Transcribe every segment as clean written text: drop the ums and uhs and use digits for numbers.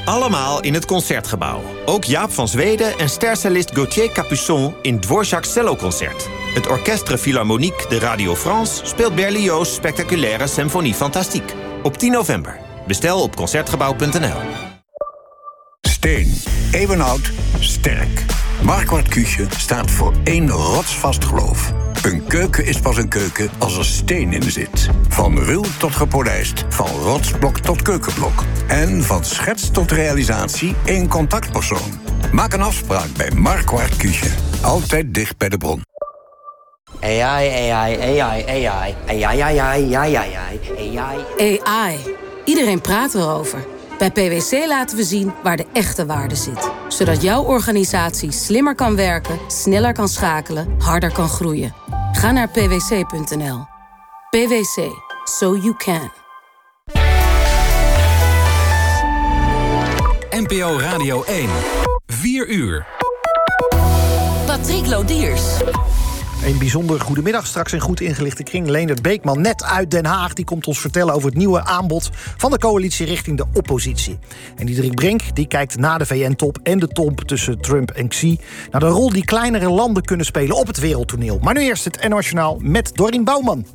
Allemaal in het Concertgebouw. Ook Jaap van Zweden en stercellist Gauthier Capuçon in Dvorak's celloconcert. Het Orchestre Philharmonique de Radio France speelt Berlioz' spectaculaire Symphonie Fantastique. Op 10 november. Bestel op concertgebouw.nl. Steen. Eeuwenoud. Sterk. Marquardt Küche staat voor één rotsvast geloof. Een keuken is pas een keuken als er steen in zit. Van ruw tot gepolijst. Van rotsblok tot keukenblok. En van schets tot realisatie één contactpersoon. Maak een afspraak bij Marquardt Küche. Altijd dicht bij de bron. AI. Iedereen praat erover. Bij PwC laten we zien waar de echte waarde zit. Zodat jouw organisatie slimmer kan werken, sneller kan schakelen, harder kan groeien. Ga naar pwc.nl. PwC. So you can. NPO Radio 1. 4 uur. Patrick Lodiers. Een bijzonder goedemiddag. Straks een goed ingelichte kring. Leendert Beekman, net uit Den Haag. Die komt ons vertellen over het nieuwe aanbod van de coalitie richting de oppositie. En Diederik Brink die kijkt na de VN-top en de top tussen Trump en Xi naar de rol die kleinere landen kunnen spelen op het wereldtoneel. Maar nu eerst het NOS Journaal met Dorien Bouwman.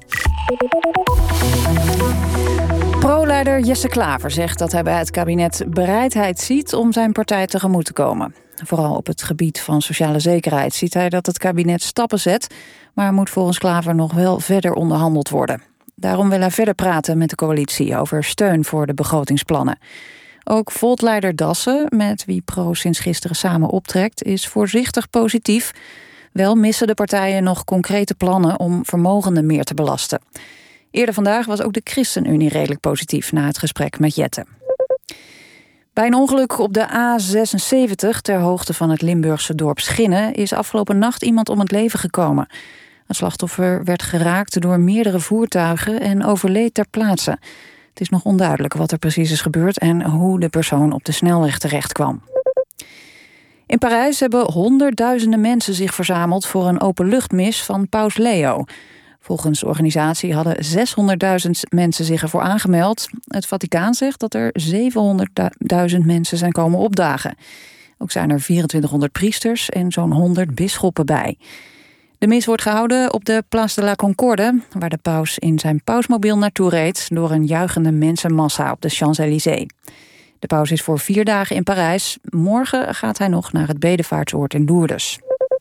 Pro-leider Jesse Klaver zegt dat hij bij het kabinet bereidheid ziet om zijn partij tegemoet te komen. Vooral op het gebied van sociale zekerheid ziet hij dat het kabinet stappen zet, maar moet volgens Klaver nog wel verder onderhandeld worden. Daarom wil hij verder praten met de coalitie over steun voor de begrotingsplannen. Ook Volt-leider Dassen, met wie Pro sinds gisteren samen optrekt, is voorzichtig positief. Wel missen de partijen nog concrete plannen om vermogenden meer te belasten. Eerder vandaag was ook de ChristenUnie redelijk positief na het gesprek met Jette. Bij een ongeluk op de A76 ter hoogte van het Limburgse dorp Schinnen is afgelopen nacht iemand om het leven gekomen. Het slachtoffer werd geraakt door meerdere voertuigen en overleed ter plaatse. Het is nog onduidelijk wat er precies is gebeurd en hoe de persoon op de snelweg terecht kwam. In Parijs hebben honderdduizenden mensen zich verzameld voor een openluchtmis van Paus Leo. Volgens de organisatie hadden 600.000 mensen zich ervoor aangemeld. Het Vaticaan zegt dat er 700.000 mensen zijn komen opdagen. Ook zijn er 2400 priesters en zo'n 100 bisschoppen bij. De mis wordt gehouden op de Place de la Concorde, waar de paus in zijn pausmobiel naartoe reed door een juichende mensenmassa op de Champs-Élysées. De paus is voor 4 dagen in Parijs. Morgen gaat hij nog naar het bedevaartsoord in Lourdes.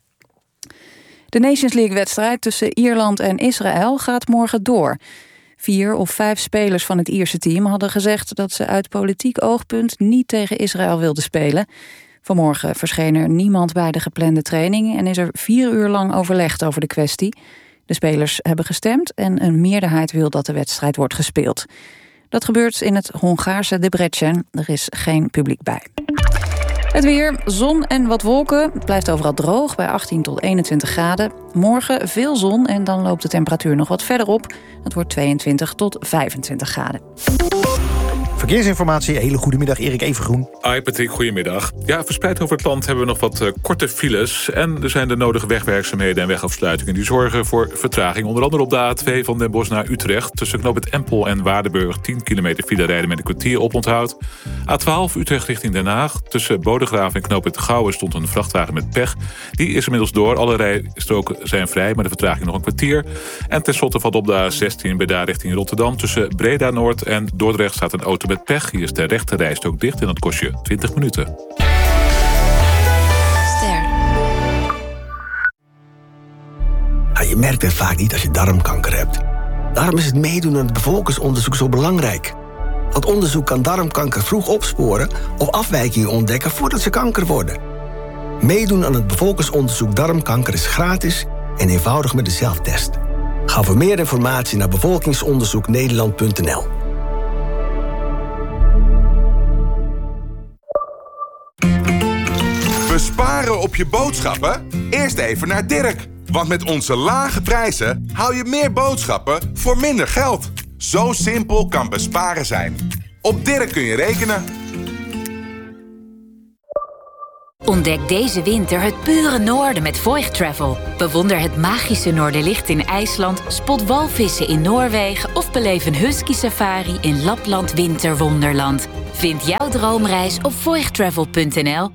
De Nations League-wedstrijd tussen Ierland en Israël gaat morgen door. 4 of 5 spelers van het Ierse team hadden gezegd dat ze uit politiek oogpunt niet tegen Israël wilden spelen. Vanmorgen verscheen er niemand bij de geplande training en is er 4 uur lang overlegd over de kwestie. De spelers hebben gestemd en een meerderheid wil dat de wedstrijd wordt gespeeld. Dat gebeurt in het Hongaarse Debrecen. Er is geen publiek bij. Het weer, zon en wat wolken. Het blijft overal droog bij 18 tot 21 graden. Morgen veel zon en dan loopt de temperatuur nog wat verder op. Het wordt 22 tot 25 graden. Verkeersinformatie, hele goede middag, Erik Evengroen. Hi Patrick, goedemiddag. Ja, verspreid over het land hebben we nog wat korte files. En er zijn de nodige wegwerkzaamheden en wegafsluitingen die zorgen voor vertraging. Onder andere op de A2 van Den Bosch naar Utrecht. Tussen knooppunt Empel en Waardenburg 10 kilometer file rijden met een kwartier oponthoud. A12 Utrecht richting Den Haag. Tussen Bodegraven en knooppunt Gouwen stond een vrachtwagen met pech. Die is inmiddels door. Alle rijstroken zijn vrij, maar de vertraging nog een kwartier. En tenslotte valt op de A16 bij daar richting Rotterdam. Tussen Breda Noord en Dordrecht staat een auto met pech. Hier is de rechte rijstrook dicht en dat kost je 20 minuten. Ja, je merkt het vaak niet als je darmkanker hebt. Daarom is het meedoen aan het bevolkingsonderzoek zo belangrijk. Want onderzoek kan darmkanker vroeg opsporen of afwijkingen ontdekken voordat ze kanker worden. Meedoen aan het bevolkingsonderzoek darmkanker is gratis en eenvoudig met de zelftest. Ga voor meer informatie naar bevolkingsonderzoeknederland.nl. Besparen op je boodschappen? Eerst even naar Dirk. Want met onze lage prijzen hou je meer boodschappen voor minder geld. Zo simpel kan besparen zijn. Op Dirk kun je rekenen. Ontdek deze winter het pure noorden met Voigt Travel. Bewonder het magische Noorderlicht in IJsland, spot walvissen in Noorwegen of beleef een husky safari in Lapland Winterwonderland. Vind jouw droomreis op voigttravel.nl.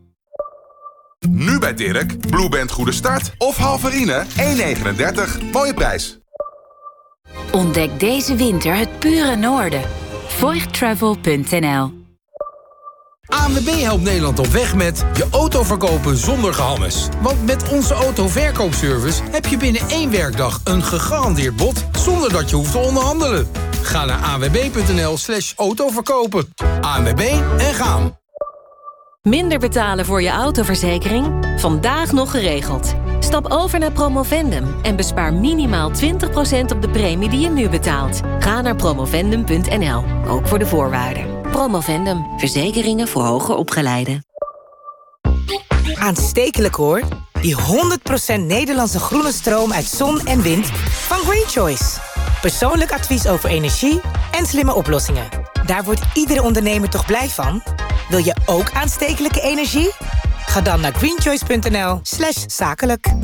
Nu bij Dirk, Blue Band goede start of halverine 1,39. Mooie prijs. Ontdek deze winter het pure noorden. voigttravel.nl. ANWB helpt Nederland op weg met je auto verkopen zonder gehammes. Want met onze autoverkoopservice heb je binnen 1 werkdag een gegarandeerd bod zonder dat je hoeft te onderhandelen. Ga naar anwb.nl/autoverkopen. ANWB en gaan. Minder betalen voor je autoverzekering? Vandaag nog geregeld. Stap over naar Promovendum en bespaar minimaal 20% op de premie die je nu betaalt. Ga naar promovendum.nl, ook voor de voorwaarden. Promovendum, verzekeringen voor hoger opgeleiden. Aanstekelijk hoor. Die 100% Nederlandse groene stroom uit zon en wind van Green Choice. Persoonlijk advies over energie en slimme oplossingen. Daar wordt iedere ondernemer toch blij van? Wil je ook aanstekelijke energie? Ga dan naar greenchoice.nl/zakelijk.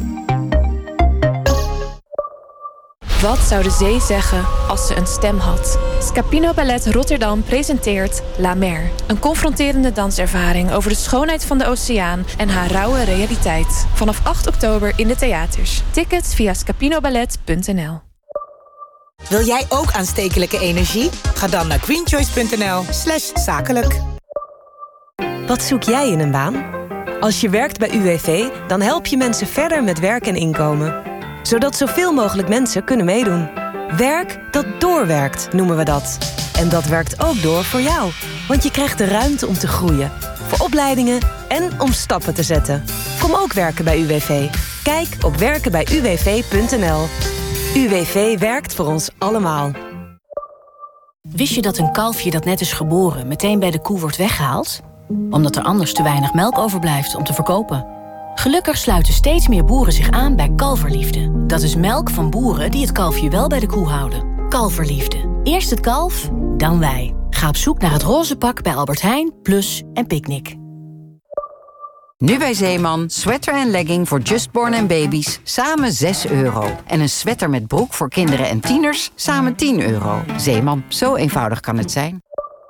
Wat zou de zee zeggen als ze een stem had? Scapino Ballet Rotterdam presenteert La Mer. Een confronterende danservaring over de schoonheid van de oceaan en haar rauwe realiteit. Vanaf 8 oktober in de theaters. Tickets via scapinoballet.nl. Wil jij ook aanstekelijke energie? Ga dan naar greenchoice.nl/zakelijk. Wat zoek jij in een baan? Als je werkt bij UWV, dan help je mensen verder met werk en inkomen. Zodat zoveel mogelijk mensen kunnen meedoen. Werk dat doorwerkt, noemen we dat. En dat werkt ook door voor jou. Want je krijgt de ruimte om te groeien. Voor opleidingen en om stappen te zetten. Kom ook werken bij UWV. Kijk op werkenbijuwv.nl. UWV werkt voor ons allemaal. Wist je dat een kalfje dat net is geboren meteen bij de koe wordt weggehaald? Omdat er anders te weinig melk overblijft om te verkopen. Gelukkig sluiten steeds meer boeren zich aan bij Kalverliefde. Dat is melk van boeren die het kalfje wel bij de koe houden. Kalverliefde. Eerst het kalf, dan wij. Ga op zoek naar het roze pak bij Albert Heijn, Plus en Picnic. Nu bij Zeeman, sweater en legging voor justborn en baby's, samen €6. En een sweater met broek voor kinderen en tieners, samen €10. Zeeman, zo eenvoudig kan het zijn.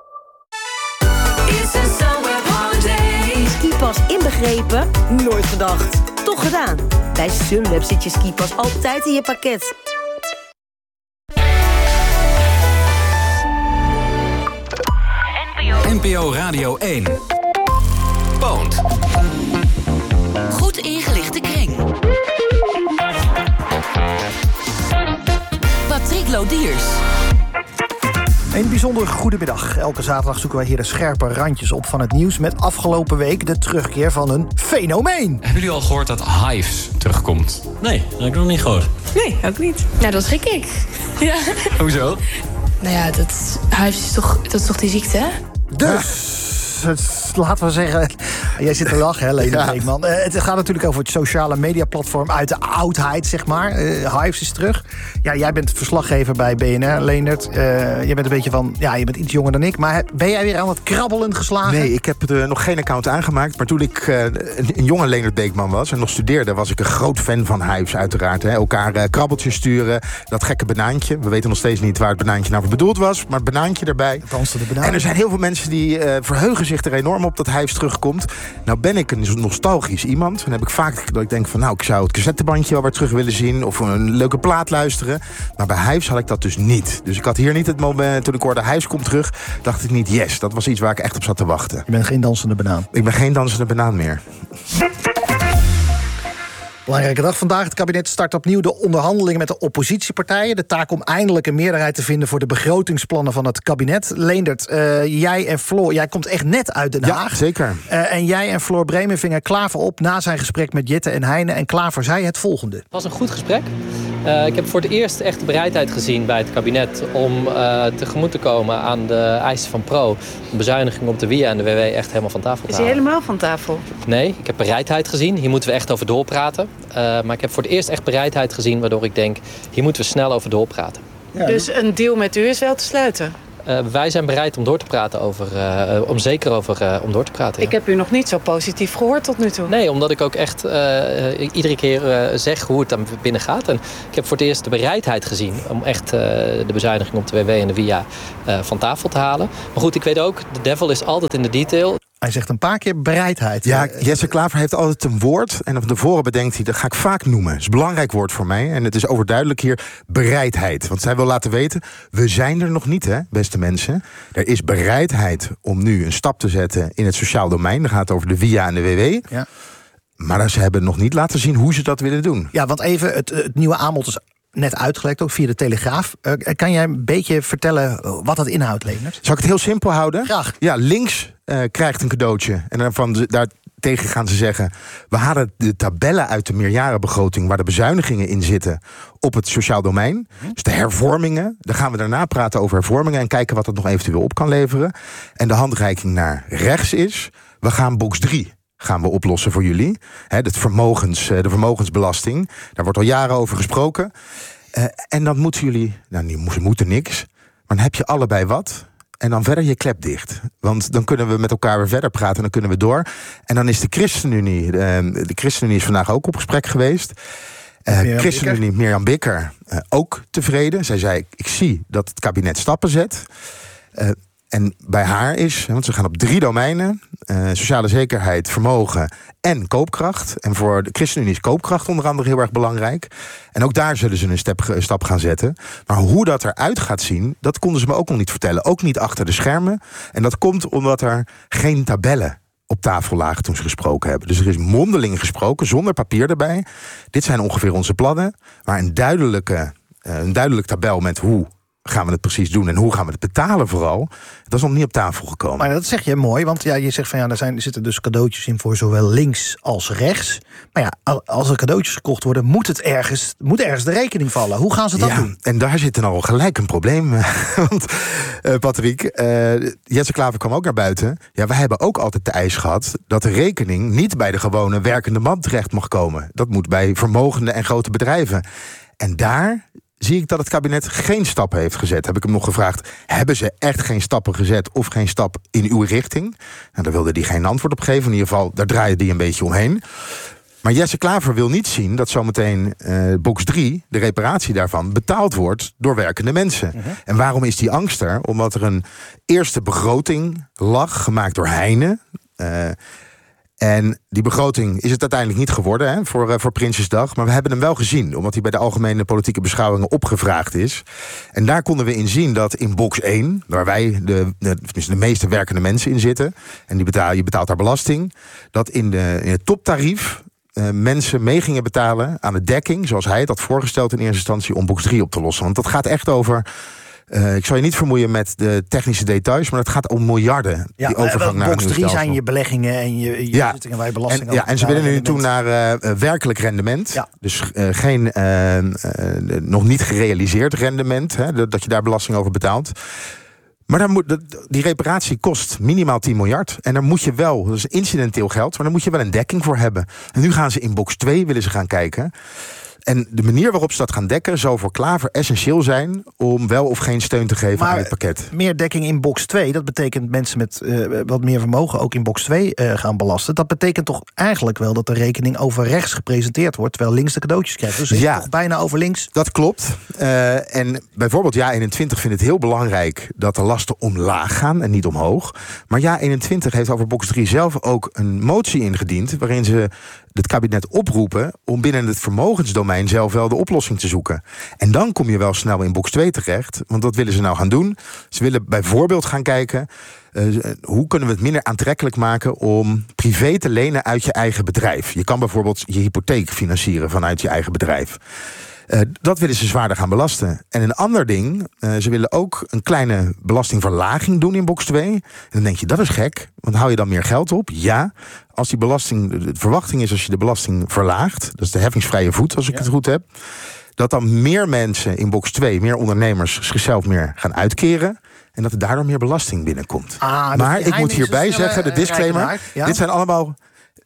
Skipas inbegrepen? Nooit gedacht. Toch gedaan. Bij Sunweb zit je skipas altijd in je pakket. NPO Radio 1. Poont. Goed ingelichte kring. Patrick Lodiers. Een bijzonder goedemiddag. Elke zaterdag zoeken wij hier de scherpe randjes op van het nieuws... met afgelopen week de terugkeer van een fenomeen. Hebben jullie al gehoord dat Hives terugkomt? Nee, dat heb ik nog niet gehoord. Nee, ook niet. Nou, dat schrik ik. Ja. Hoezo? Nou ja, Hives is toch die ziekte, hè? Dus... laten we zeggen, jij zit te lachen, hè, Leendert Beekman. Het gaat natuurlijk over het sociale mediaplatform uit de oudheid, zeg maar. Hives is terug. Ja, jij bent verslaggever bij BNR, Leendert. Je bent een beetje van, je bent iets jonger dan ik. Maar ben jij weer aan het krabbelen geslagen? Nee, ik heb nog geen account aangemaakt. Maar toen ik een jonge Leendert Beekman was en nog studeerde, was ik een groot fan van Hives, uiteraard. Hè. Elkaar krabbeltjes sturen, dat gekke banaantje. We weten nog steeds niet waar het banaantje nou voor bedoeld was, maar het banaantje erbij. En er zijn heel veel mensen die verheugen zich er enorm op dat Hives terugkomt. Nou ben ik een nostalgisch iemand. Dan heb ik vaak dat ik denk van, ik zou het cassettebandje wel weer terug willen zien of een leuke plaat luisteren. Maar bij Hives had ik dat dus niet. Dus ik had hier niet het moment, toen ik hoorde Hives komt terug, dacht ik niet, yes, dat was iets waar ik echt op zat te wachten. Je bent geen dansende banaan. Ik ben geen dansende banaan meer. Belangrijke dag vandaag. Het kabinet start opnieuw de onderhandelingen met de oppositiepartijen. De taak om eindelijk een meerderheid te vinden voor de begrotingsplannen van het kabinet. Leendert, jij en Floor, jij komt echt net uit Den Haag. Ja, zeker. En jij en Floor Bremen vingen Klaver op na zijn gesprek met Jette en Heine. En Klaver zei het volgende. Het was een goed gesprek. Ik heb voor het eerst echt de bereidheid gezien bij het kabinet om tegemoet te komen aan de eisen van Pro. De bezuiniging op de WIA en de WW echt helemaal van tafel te Is halen. hij helemaal van tafel? Nee, ik heb bereidheid gezien. Hier moeten we echt over doorpraten. Maar ik heb voor het eerst echt bereidheid gezien waardoor ik denk, hier moeten we snel over doorpraten. Ja, dus een deal met u is wel te sluiten? Wij zijn bereid om door te praten om door te praten. Ja. Ik heb u nog niet zo positief gehoord tot nu toe. Nee, omdat ik ook echt iedere keer zeg hoe het dan binnen gaat. En ik heb voor het eerst de bereidheid gezien om echt de bezuiniging op de WW en de VIA van tafel te halen. Maar goed, ik weet ook, de devil is altijd in de detail. Hij zegt een paar keer bereidheid. Ja, Jesse Klaver heeft altijd een woord. En van tevoren bedenkt hij, dat ga ik vaak noemen. Het is een belangrijk woord voor mij. En het is overduidelijk hier bereidheid. Want zij wil laten weten, we zijn er nog niet, hè, beste mensen. Er is bereidheid om nu een stap te zetten in het sociaal domein. Dan gaat het over de VIA en de WW. Ja. Maar ze hebben nog niet laten zien hoe ze dat willen doen. Ja, want even, het nieuwe aanbod is net uitgelekt, ook via de Telegraaf. Kan jij een beetje vertellen wat dat inhoudt, Leendert? Zal ik het heel simpel houden? Graag. Ja, links krijgt een cadeautje. En daartegen gaan ze zeggen, we halen de tabellen uit de meerjarenbegroting waar de bezuinigingen in zitten op het sociaal domein. Dus de hervormingen. Dan gaan we daarna praten over hervormingen en kijken wat het nog eventueel op kan leveren. En de handreiking naar rechts is, we gaan box 3 gaan we oplossen voor jullie. De vermogensbelasting. Daar wordt al jaren over gesproken. En dan moeten jullie, ze moeten niks, maar dan heb je allebei wat. En dan verder je klep dicht. Want dan kunnen we met elkaar weer verder praten en dan kunnen we door. En dan is de ChristenUnie, de ChristenUnie is vandaag ook op gesprek geweest. ChristenUnie, Mirjam Bikker, ook tevreden. Zij zei, ik zie dat het kabinet stappen zet. En bij haar is, want ze gaan op 3 domeinen, sociale zekerheid, vermogen en koopkracht. En voor de ChristenUnie is koopkracht onder andere heel erg belangrijk. En ook daar zullen ze een stap gaan zetten. Maar hoe dat eruit gaat zien, dat konden ze me ook nog niet vertellen. Ook niet achter de schermen. En dat komt omdat er geen tabellen op tafel lagen toen ze gesproken hebben. Dus er is mondeling gesproken, zonder papier erbij. Dit zijn ongeveer onze plannen. Maar een duidelijk tabel met hoe gaan we het precies doen en hoe gaan we het betalen vooral, dat is nog niet op tafel gekomen. Maar dat zeg je mooi, want je zegt van er zitten dus cadeautjes in voor zowel links als rechts. Maar ja, als er cadeautjes gekocht worden, moet ergens de rekening vallen. Hoe gaan ze dat doen? En daar zit dan al gelijk een probleem. Want Patrick, Jesse Klaver kwam ook naar buiten. Ja, wij hebben ook altijd de eis gehad dat de rekening niet bij de gewone werkende man terecht mag komen. Dat moet bij vermogende en grote bedrijven. En daar zie ik dat het kabinet geen stappen heeft gezet. Heb ik hem nog gevraagd, hebben ze echt geen stappen gezet of geen stap in uw richting? Nou, daar wilde hij geen antwoord op geven. In ieder geval, daar draaide hij een beetje omheen. Maar Jesse Klaver wil niet zien dat zometeen box 3, de reparatie daarvan, betaald wordt door werkende mensen. En waarom is die angst er? Omdat er een eerste begroting lag, gemaakt door Heine. En die begroting is het uiteindelijk niet geworden voor Prinsjesdag. Maar we hebben hem wel gezien, omdat hij bij de algemene politieke beschouwingen opgevraagd is. En daar konden we in zien dat in box 1, waar wij de meeste werkende mensen in zitten, en je betaalt daar belasting, dat in het toptarief mensen mee gingen betalen aan de dekking, zoals hij het had voorgesteld in eerste instantie, om box 3 op te lossen. Want dat gaat echt over, ik zal je niet vermoeien met de technische details, maar het gaat om miljarden. Ja, die overgang naar box 3 zijn je beleggingen en je zittingen waar je belasting over en ze willen nu toe naar werkelijk rendement. Ja. Dus geen nog niet gerealiseerd rendement, dat je daar belasting over betaalt. Maar die reparatie kost minimaal 10 miljard. En daar moet je wel, dat is incidenteel geld, maar daar moet je wel een dekking voor hebben. En nu gaan ze in box 2, willen ze gaan kijken. En de manier waarop ze dat gaan dekken zal voor Klaver essentieel zijn om wel of geen steun te geven aan het pakket. Meer dekking in box 2, dat betekent mensen met wat meer vermogen ook in box 2 gaan belasten. Dat betekent toch eigenlijk wel dat de rekening over rechts gepresenteerd wordt, terwijl links de cadeautjes krijgt. Dus ja, toch bijna over links. Dat klopt. En bijvoorbeeld JA21 vindt het heel belangrijk dat de lasten omlaag gaan en niet omhoog. Maar JA21 heeft over box 3 zelf ook een motie ingediend waarin ze het kabinet oproepen om binnen het vermogensdomein zelf wel de oplossing te zoeken. En dan kom je wel snel in box 2 terecht, want wat willen ze nou gaan doen? Ze willen bijvoorbeeld gaan kijken, hoe kunnen we het minder aantrekkelijk maken om privé te lenen uit je eigen bedrijf? Je kan bijvoorbeeld je hypotheek financieren vanuit je eigen bedrijf. Dat willen ze zwaarder gaan belasten. En een ander ding, ze willen ook een kleine belastingverlaging doen in box 2. En dan denk je, dat is gek, want hou je dan meer geld op? Ja, als die belasting, de verwachting is als je de belasting verlaagt, dat is de heffingsvrije voet als ik het goed heb, dat dan meer mensen in box 2, meer ondernemers zichzelf meer gaan uitkeren. En dat er daardoor meer belasting binnenkomt. Maar ik moet hierbij zeggen, de disclaimer, dit zijn allemaal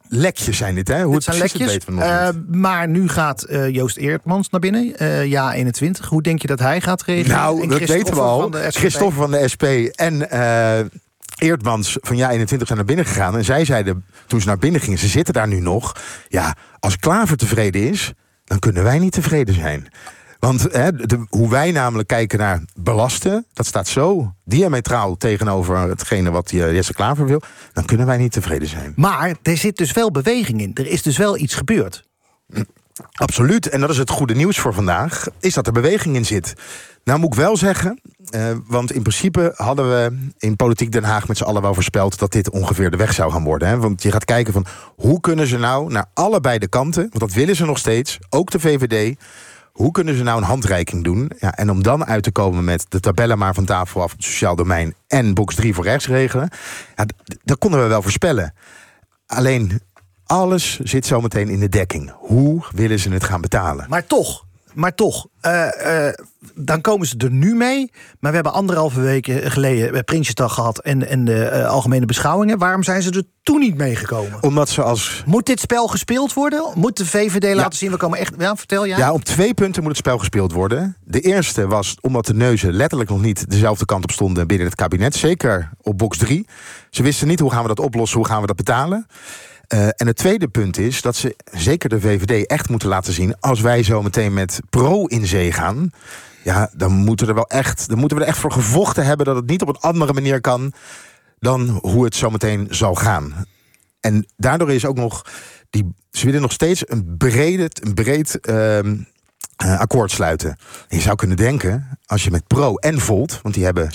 lekjes zijn dit, hè? Hoe het zijn lekjes, weten we nog niet. Maar nu gaat Joost Eertmans naar binnen, JA21. Hoe denk je dat hij gaat reageren? Nou, dat weten we al. Christoffer van de SP en Eertmans van JA21 zijn naar binnen gegaan. En zij zeiden, toen ze naar binnen gingen, ze zitten daar nu nog. Ja, als Klaver tevreden is, dan kunnen wij niet tevreden zijn. Want hoe wij namelijk kijken naar belasten, dat staat zo diametraal tegenover hetgene wat Jesse Klaver wil. Dan kunnen wij niet tevreden zijn. Maar er zit dus wel beweging in. Er is dus wel iets gebeurd. Absoluut. En dat is het goede nieuws voor vandaag. Is dat er beweging in zit. Nou moet ik wel zeggen, want in principe hadden we in Politiek Den Haag met z'n allen wel voorspeld dat dit ongeveer de weg zou gaan worden. Hè? Want je gaat kijken van hoe kunnen ze nou naar allebei de kanten, want dat willen ze nog steeds, ook de VVD. Hoe kunnen ze nou een handreiking doen? Ja, en om dan uit te komen met de tabellen maar van tafel af, het sociaal domein en box 3 voor rechtsregelen. Ja, dat konden we wel voorspellen. Alleen, alles zit zometeen in de dekking. Hoe willen ze het gaan betalen? Maar toch, dan komen ze er nu mee. Maar we hebben 1,5 weken geleden Prinsjesdag gehad en de algemene beschouwingen. Waarom zijn ze er toen niet meegekomen? Omdat ze als... Moet dit spel gespeeld worden? Moet de VVD laten zien, we komen echt... Ja, vertel. Ja, op 2 punten moet het spel gespeeld worden. De eerste was omdat de neuzen letterlijk nog niet dezelfde kant op stonden binnen het kabinet. Zeker op box 3. Ze wisten niet hoe gaan we dat oplossen, hoe gaan we dat betalen. En het tweede punt is dat ze, zeker de VVD, echt moeten laten zien, als wij zo meteen met pro in zee gaan, ja, dan moeten we er echt voor gevochten hebben dat het niet op een andere manier kan dan hoe het zo meteen zal gaan. En daardoor is ook nog, ze willen nog steeds een breed akkoord sluiten. En je zou kunnen denken, als je met pro en Volt, want die hebben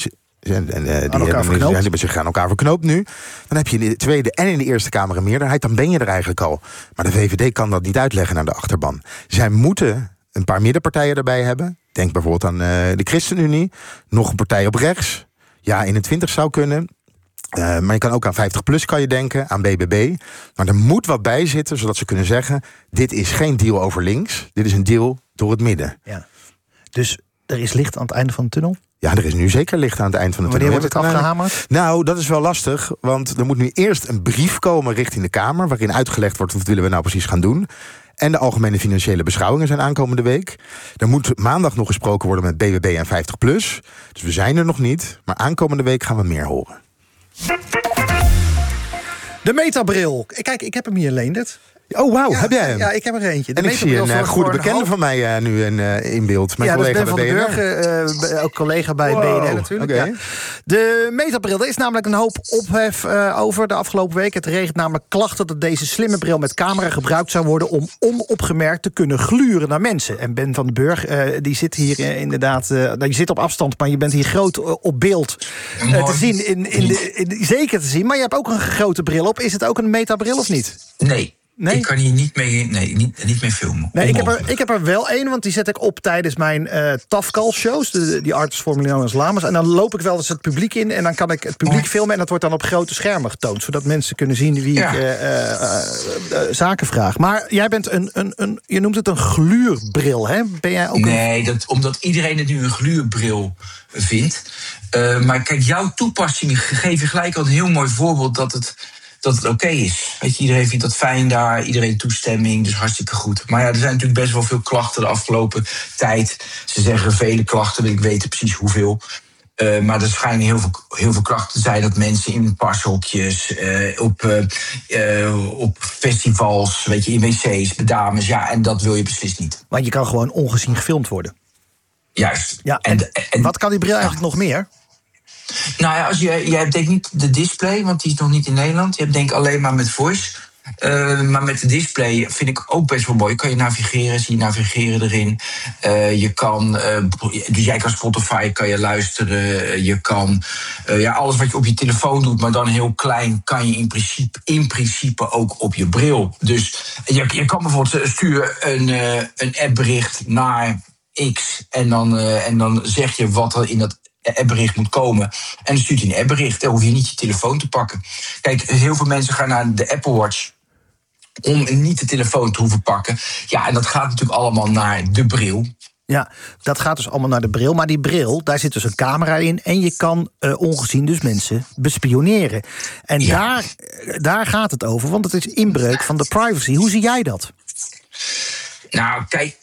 zich aan elkaar verknoopt nu. Dan heb je in de Tweede en in de Eerste Kamer een meerderheid. Dan ben je er eigenlijk al. Maar de VVD kan dat niet uitleggen naar de achterban. Zij moeten een paar middenpartijen erbij hebben. Denk bijvoorbeeld aan de ChristenUnie. Nog een partij op rechts. Ja, 21 zou kunnen. Maar je kan ook aan 50PLUS kan je denken. Aan BBB. Maar er moet wat bij zitten, zodat ze kunnen zeggen, dit is geen deal over links. Dit is een deal door het midden. Ja. Dus er is licht aan het einde van de tunnel? Ja, er is nu zeker licht aan het eind van de tunnel. Wanneer wordt het afgehamerd? Nou, dat is wel lastig, want er moet nu eerst een brief komen richting de Kamer, waarin uitgelegd wordt wat willen we nou precies gaan doen. En de algemene financiële beschouwingen zijn aankomende week. Er moet maandag nog gesproken worden met BBB en 50PLUS. Dus we zijn er nog niet, maar aankomende week gaan we meer horen. De Metabril. Kijk, ik heb hem hier, Leendert. Oh, wauw, heb jij hem? Ja, ik heb er eentje. En ik zie een goede bekende van mij nu in beeld. Mijn collega dat is Ben van den Burg, ook collega bij BNR natuurlijk. Okay. Ja. De Metabril, er is namelijk een hoop ophef over de afgelopen week. Het regent namelijk klachten dat deze slimme bril met camera gebruikt zou worden om onopgemerkt te kunnen gluren naar mensen. En Ben van den Burg, die zit hier inderdaad, je zit op afstand, maar je bent hier groot op beeld te zien. Zeker te zien, maar je hebt ook een grote bril op. Is het ook een Metabril of niet? Nee. Ik kan hier niet mee filmen. Nee, ik heb er wel één, want die zet ik op tijdens mijn Tafkal-shows. Die artists formerly known as Lamas. En dan loop ik wel eens het publiek in en dan kan ik het publiek filmen. En dat wordt dan op grote schermen getoond. Zodat mensen kunnen zien wie ik zaken vraag. Maar jij bent je noemt het een gluurbril, hè? Ben jij ook omdat iedereen het nu een gluurbril vindt. Maar kijk, jouw toepassing geeft je gelijk al een heel mooi voorbeeld dat het oké is. Weet je, iedereen vindt dat fijn daar, iedereen toestemming, dus hartstikke goed. Maar ja, er zijn natuurlijk best wel veel klachten de afgelopen tijd. Ze zeggen vele klachten, ik weet precies hoeveel. Maar er schijnen heel veel klachten te zijn dat mensen in pashokjes, op festivals, weet je, in wc's, bij dames, ja, en dat wil je beslist niet. Want je kan gewoon ongezien gefilmd worden. Juist. Ja, en wat kan die bril eigenlijk nog meer? Nou ja, jij hebt denk ik niet de display, want die is nog niet in Nederland. Je hebt denk ik alleen maar met voice. Maar met de display vind ik ook best wel mooi. Kan je navigeren, zie je navigeren erin. Je kan, dus jij kan Spotify, kan je luisteren. Je kan, alles wat je op je telefoon doet, maar dan heel klein, kan je in principe ook op je bril. Dus je kan bijvoorbeeld sturen een appbericht naar X en dan zeg je wat er in dat appbericht moet komen. En dan stuurt hij een appbericht. Dan hoef je niet je telefoon te pakken. Kijk, heel veel mensen gaan naar de Apple Watch om niet de telefoon te hoeven pakken. Ja, en dat gaat natuurlijk allemaal naar de bril. Ja, dat gaat dus allemaal naar de bril. Maar die bril, daar zit dus een camera in. En je kan ongezien dus mensen bespioneren. En daar gaat het over, want het is inbreuk van de privacy. Hoe zie jij dat? Nou, kijk,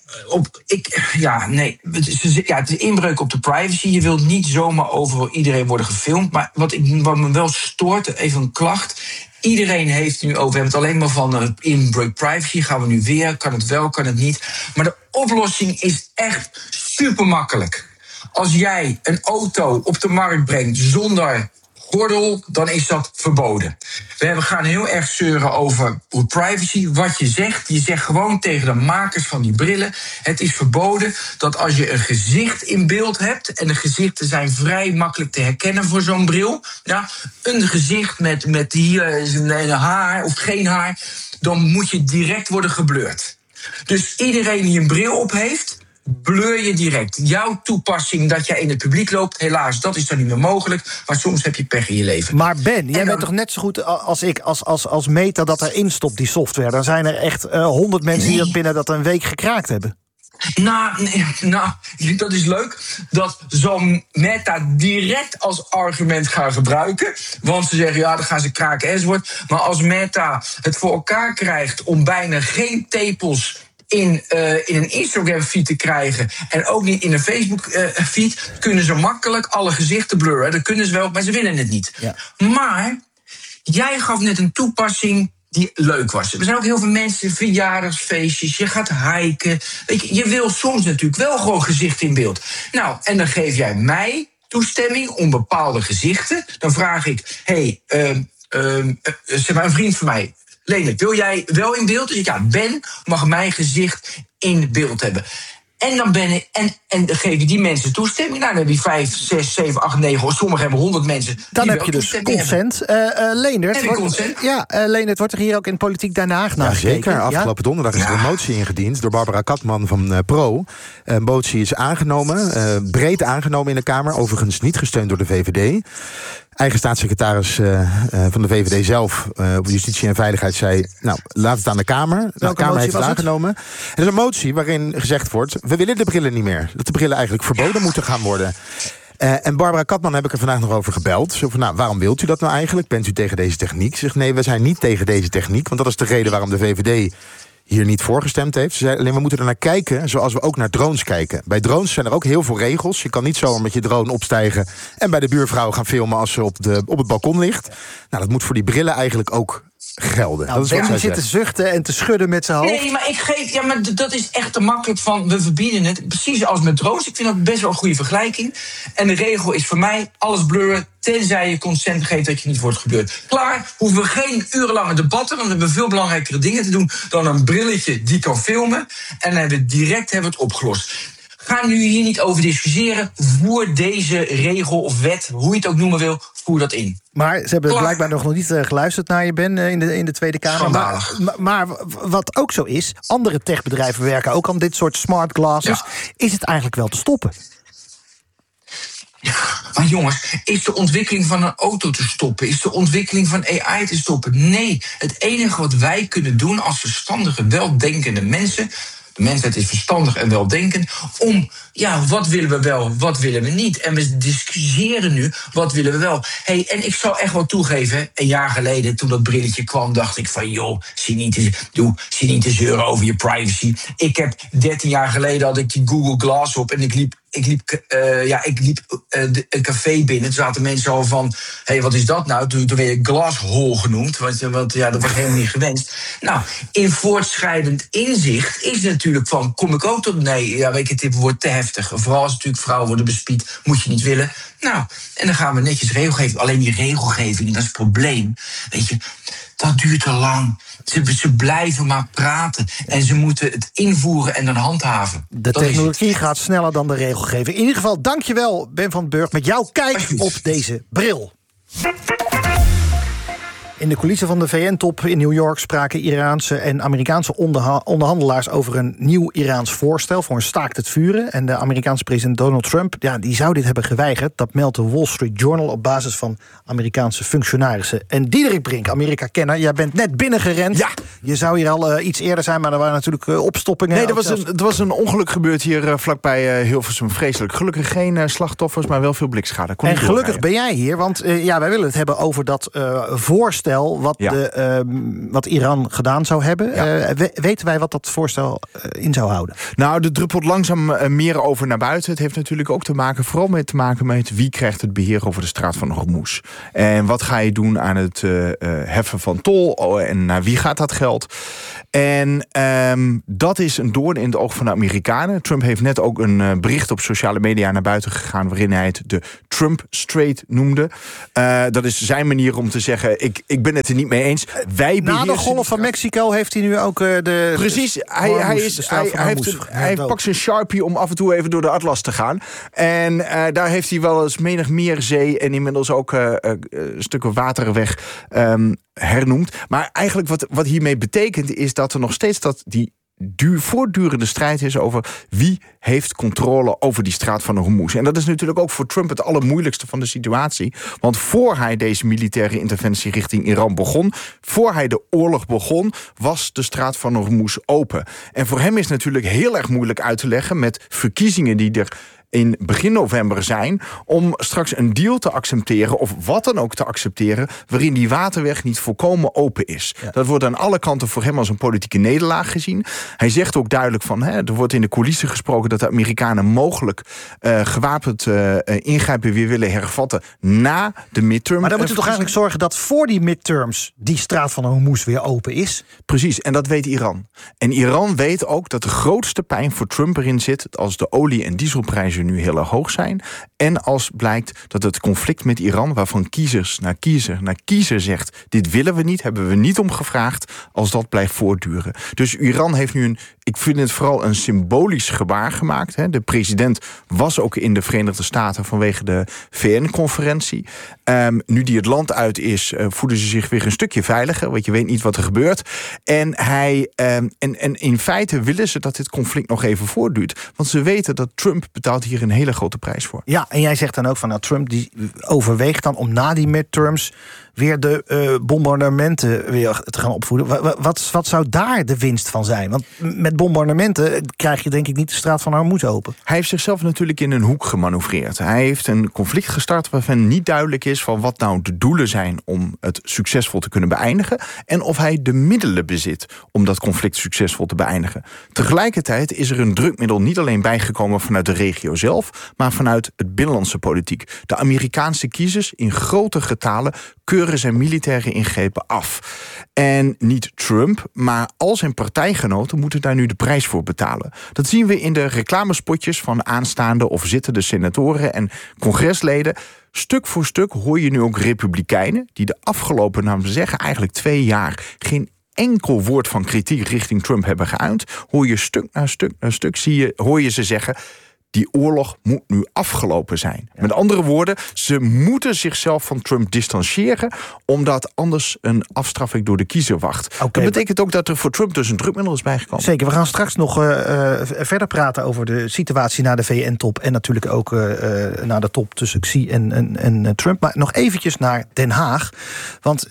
het is inbreuk op de privacy. Je wilt niet zomaar overal iedereen worden gefilmd. Maar wat me wel stoort, even een klacht. Iedereen heeft nu over, we hebben het alleen maar van inbreuk privacy. Gaan we nu weer, kan het wel, kan het niet. Maar de oplossing is echt super makkelijk. Als jij een auto op de markt brengt zonder gordel, dan is dat verboden. We gaan heel erg zeuren over privacy. Wat je zegt gewoon tegen de makers van die brillen: het is verboden dat als je een gezicht in beeld hebt, en de gezichten zijn vrij makkelijk te herkennen voor zo'n bril. Ja, een gezicht met hier een haar of geen haar, dan moet je direct worden geblurred. Dus iedereen die een bril op heeft, blur je direct. Jouw toepassing dat jij in het publiek loopt, helaas, dat is dan niet meer mogelijk. Maar soms heb je pech in je leven. Maar Ben, jij bent toch net zo goed als ik, als Meta dat erin stopt, die software. Dan zijn er echt 100 mensen die dat binnen dat een week gekraakt hebben. Nou, dat is leuk dat zo'n Meta direct als argument gaan gebruiken. Want ze zeggen, dan gaan ze kraken enzovoort. Maar als Meta het voor elkaar krijgt om bijna geen tepels in een Instagram-feed te krijgen en ook niet in een Facebook-feed, kunnen ze makkelijk alle gezichten blurren. Dat kunnen ze wel, maar ze willen het niet. Ja. Maar jij gaf net een toepassing die leuk was. Er zijn ook heel veel mensen, verjaardagsfeestjes, je gaat hiken. Weet je wil soms natuurlijk wel gewoon gezicht in beeld. Nou, en dan geef jij mij toestemming om bepaalde gezichten. Dan vraag ik, zeg maar een vriend van mij, Leendert, wil jij wel in beeld? Dus Ben mag mijn gezicht in beeld hebben. En dan dan geef je die mensen toestemming. Nou, dan heb je 5, 6, 7, 8, 9... sommigen hebben 100 mensen. Dan heb je dus consent. Leendert, wordt er hier ook in Politiek Den Haag naar gekeken? Zeker. Afgelopen donderdag is er een motie ingediend door Barbara Katman van Pro. Een motie is aangenomen, breed aangenomen in de Kamer. Overigens niet gesteund door de VVD. Eigen staatssecretaris van de VVD zelf op Justitie en Veiligheid zei, nou, laat het aan de Kamer. De Kamer heeft het aangenomen. Er is een motie waarin gezegd wordt, we willen de brillen niet meer. Dat de brillen eigenlijk verboden moeten gaan worden. En Barbara Katman heb ik er vandaag nog over gebeld. Zo van, waarom wilt u dat nou eigenlijk? Bent u tegen deze techniek? Ze zegt, nee, we zijn niet tegen deze techniek. Want dat is de reden waarom de VVD hier niet voor gestemd heeft. Ze zei alleen, we moeten er naar kijken zoals we ook naar drones kijken. Bij drones zijn er ook heel veel regels. Je kan niet zomaar met je drone opstijgen en bij de buurvrouw gaan filmen als ze op het balkon ligt. Nou, dat moet voor die brillen eigenlijk ook gelden. Nou, dat is Ben zit te zuchten en te schudden met zijn hoofd. Nee, maar dat is echt te makkelijk van, we verbieden het. Precies als met drones. Ik vind dat best wel een goede vergelijking. En de regel is voor mij, alles blurren, tenzij je consent geeft dat je niet wordt gebeurd. Klaar, hoeven we geen urenlange debatten, want we hebben veel belangrijkere dingen te doen dan een brilletje die kan filmen. En dan hebben we het opgelost. Ga nu hier niet over discussiëren. Voer deze regel of wet, hoe je het ook noemen wil, voer dat in. Maar ze hebben blijkbaar nog niet geluisterd naar je, Ben, in de Tweede Kamer. Maar wat ook zo is, andere techbedrijven werken ook aan dit soort smart glasses. Ja. Is het eigenlijk wel te stoppen? Ja, maar jongens, is de ontwikkeling van een auto te stoppen? Is de ontwikkeling van AI te stoppen? Nee, het enige wat wij kunnen doen als verstandige, weldenkende mensen, de mensheid is verstandig en weldenkend, om, wat willen we wel, wat willen we niet? En we discussiëren nu, wat willen we wel? En ik zal echt wel toegeven, een jaar geleden, toen dat brilletje kwam, dacht ik van, joh, zie niet te zeuren over je privacy. Ik heb 13 jaar geleden had ik die Google Glass op en ik liep een café binnen. Toen zaten mensen al van, wat is dat nou? Toen werd je glasshol genoemd, want dat was helemaal niet gewenst. Nou, in voortschrijdend inzicht is natuurlijk van, kom ik ook tot, dit wordt te heftig. Vooral als natuurlijk vrouwen worden bespied, moet je niet willen. Nou, en dan gaan we netjes regelgeving. Alleen die regelgeving, dat is het probleem. Weet je, dat duurt te lang. Ze blijven maar praten. En ze moeten het invoeren en dan handhaven. De technologie gaat sneller dan de regelgeving. In ieder geval, dankjewel, Ben van den Burg, met jouw kijk op deze bril. In de coulissen van de VN-top in New York spraken Iraanse en Amerikaanse onderhandelaars over een nieuw Iraans voorstel voor een staakt het vuren. En de Amerikaanse president Donald Trump, die zou dit hebben geweigerd. Dat meldt de Wall Street Journal op basis van Amerikaanse functionarissen. En Diederik Brink, Amerika-kenner, jij bent net binnengerend. Ja. Je zou hier al iets eerder zijn, maar er waren natuurlijk opstoppingen. Nee, er was een ongeluk gebeurd hier vlakbij Hilversum. Vreselijk. Gelukkig geen slachtoffers, maar wel veel blikschade. En gelukkig ben jij hier, want wij willen het hebben over dat voorstel wat Iran gedaan zou hebben. Ja. Weten wij wat dat voorstel in zou houden? Nou, er druppelt langzaam meer over naar buiten. Het heeft natuurlijk ook vooral te maken met wie krijgt het beheer over de straat van Hormuz. En wat ga je doen aan het heffen van tol en naar wie gaat dat geld? En dat is een doorn in het oog van de Amerikanen. Trump heeft net ook een bericht op sociale media naar buiten gegaan waarin hij het de Trump Strait noemde. Dat is zijn manier om te zeggen, ik ben het er niet mee eens. Na de Golf van Mexico heeft hij nu ook de... Precies, hij pakt zijn Sharpie om af en toe even door de Atlas te gaan. En daar heeft hij wel eens menig meer zee en inmiddels ook stukken waterweg hernoemd. Maar eigenlijk wat hiermee betekent is dat er nog steeds die voortdurende strijd is over wie heeft controle over die straat van Hormuz. En dat is natuurlijk ook voor Trump het allermoeilijkste van de situatie. Want voor hij deze militaire interventie richting Iran begon, voor hij de oorlog begon, was de straat van Hormuz open. En voor hem is het natuurlijk heel erg moeilijk uit te leggen met verkiezingen die er in begin november zijn, om straks een deal te accepteren, of wat dan ook te accepteren, waarin die waterweg niet volkomen open is. Ja. Dat wordt aan alle kanten voor hem als een politieke nederlaag gezien. Hij zegt ook duidelijk van, er wordt in de coulissen gesproken dat de Amerikanen mogelijk gewapend ingrijpen weer willen hervatten na de midterm. Maar dan moet u toch eigenlijk zorgen dat voor die midterms die straat van Hormuz weer open is? Precies, en dat weet Iran. En Iran weet ook dat de grootste pijn voor Trump erin zit als de olie- en dieselprijzen nu heel erg hoog zijn. En als blijkt dat het conflict met Iran, waarvan kiezer na kiezer zegt, dit willen we niet, hebben we niet om gevraagd, als dat blijft voortduren. Dus Iran heeft nu ik vind het vooral een symbolisch gebaar gemaakt. De president was ook in de Verenigde Staten vanwege de VN-conferentie. Nu die het land uit is, voelen ze zich weer een stukje veiliger, want je weet niet wat er gebeurt. En in feite willen ze dat dit conflict nog even voortduurt. Want ze weten dat Trump betaalt hier een hele grote prijs voor. Ja, en jij zegt dan ook van, Trump die overweegt dan om na die midterms weer de bombardementen weer te gaan opvoeden. Wat zou daar de winst van zijn? Want met bombardementen krijg je denk ik niet de straat van Hormuz open. Hij heeft zichzelf natuurlijk in een hoek gemanoeuvreerd. Hij heeft een conflict gestart waarvan niet duidelijk is van wat nou de doelen zijn om het succesvol te kunnen beëindigen en of hij de middelen bezit om dat conflict succesvol te beëindigen. Tegelijkertijd is er een drukmiddel niet alleen bijgekomen vanuit de regio zelf, maar vanuit het binnenlandse politiek. De Amerikaanse kiezers in grote getalen keuren zijn militaire ingrepen af. En niet Trump, maar al zijn partijgenoten moeten daar nu de prijs voor betalen. Dat zien we in de reclamespotjes van aanstaande of zittende senatoren en congresleden. Stuk voor stuk hoor je nu ook republikeinen die de afgelopen, nou we zeggen eigenlijk 2 jaar, geen enkel woord van kritiek richting Trump hebben geuit. Hoor je stuk na stuk na stuk hoor je ze zeggen, die oorlog moet nu afgelopen zijn. Ja. Met andere woorden, ze moeten zichzelf van Trump distancieren, omdat anders een afstraffing door de kiezer wacht. Okay, dat betekent ook dat er voor Trump dus een drukmiddel is bijgekomen. Zeker, we gaan straks nog verder praten over de situatie na de VN-top en natuurlijk ook na de top tussen Xi en Trump. Maar nog eventjes naar Den Haag. Want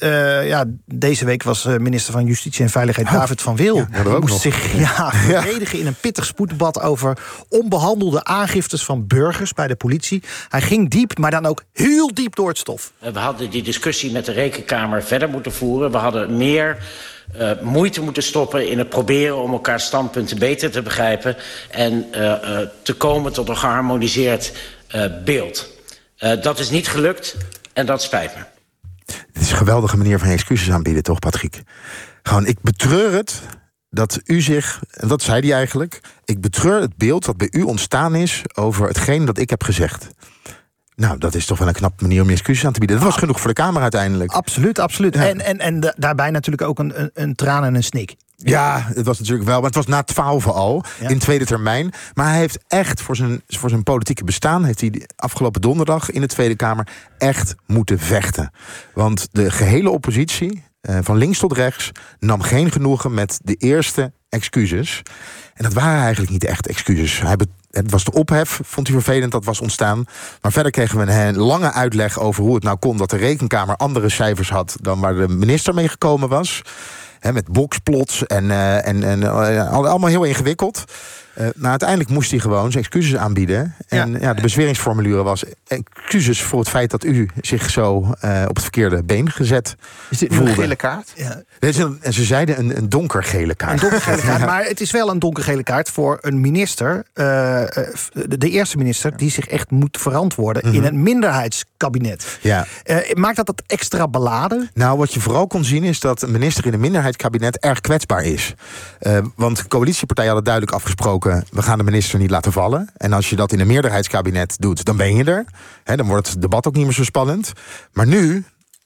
deze week was minister van Justitie en Veiligheid David van Wil. Die moest zich verdedigen in een pittig spoeddebat over onbehandelde aangiftes van burgers bij de politie. Hij ging diep, maar dan ook heel diep door het stof. We hadden die discussie met de Rekenkamer verder moeten voeren. We hadden meer moeite moeten stoppen in het proberen om elkaars standpunten beter te begrijpen en te komen tot een geharmoniseerd beeld. Dat is niet gelukt en dat spijt me. Het is een geweldige manier van excuses aanbieden, toch, Patrick? Gewoon, ik betreur het dat u zich, en dat zei hij eigenlijk, ik betreur het beeld dat bij u ontstaan is over hetgeen dat ik heb gezegd. Nou, dat is toch wel een knappe manier om je excuses aan te bieden. Dat was genoeg voor de Kamer uiteindelijk. Absoluut, absoluut. Ja. En daarbij natuurlijk ook een traan en een snik. Ja, het was natuurlijk wel, maar het was na 12 al, in tweede termijn. Maar hij heeft echt voor zijn politieke bestaan, heeft hij afgelopen donderdag in de Tweede Kamer echt moeten vechten. Want de gehele oppositie, van links tot rechts, nam geen genoegen met de eerste excuses. En dat waren eigenlijk niet echt excuses. Het was de ophef, vond hij vervelend, dat was ontstaan. Maar verder kregen we een lange uitleg over hoe het nou kon dat de Rekenkamer andere cijfers had dan waar de minister mee gekomen was. Met boxplots en allemaal heel ingewikkeld. Maar uiteindelijk moest hij gewoon zijn excuses aanbieden. En de bezweringsformulure was excuses voor het feit dat u zich zo op het verkeerde been gezet Is dit voelde. een gele kaart? Ja. En ze zeiden een donkergele kaart. Een donkergele kaart, maar het is wel een donkergele kaart voor een minister. De eerste minister die zich echt moet verantwoorden in een minderheidskabinet. Ja. Maakt dat extra beladen? Nou, wat je vooral kon zien is dat een minister in een minderheidskabinet erg kwetsbaar is. Want coalitiepartijen hadden duidelijk afgesproken, we gaan de minister niet laten vallen. En als je dat in een meerderheidskabinet doet, dan ben je er. Dan wordt het debat ook niet meer zo spannend. Maar nu,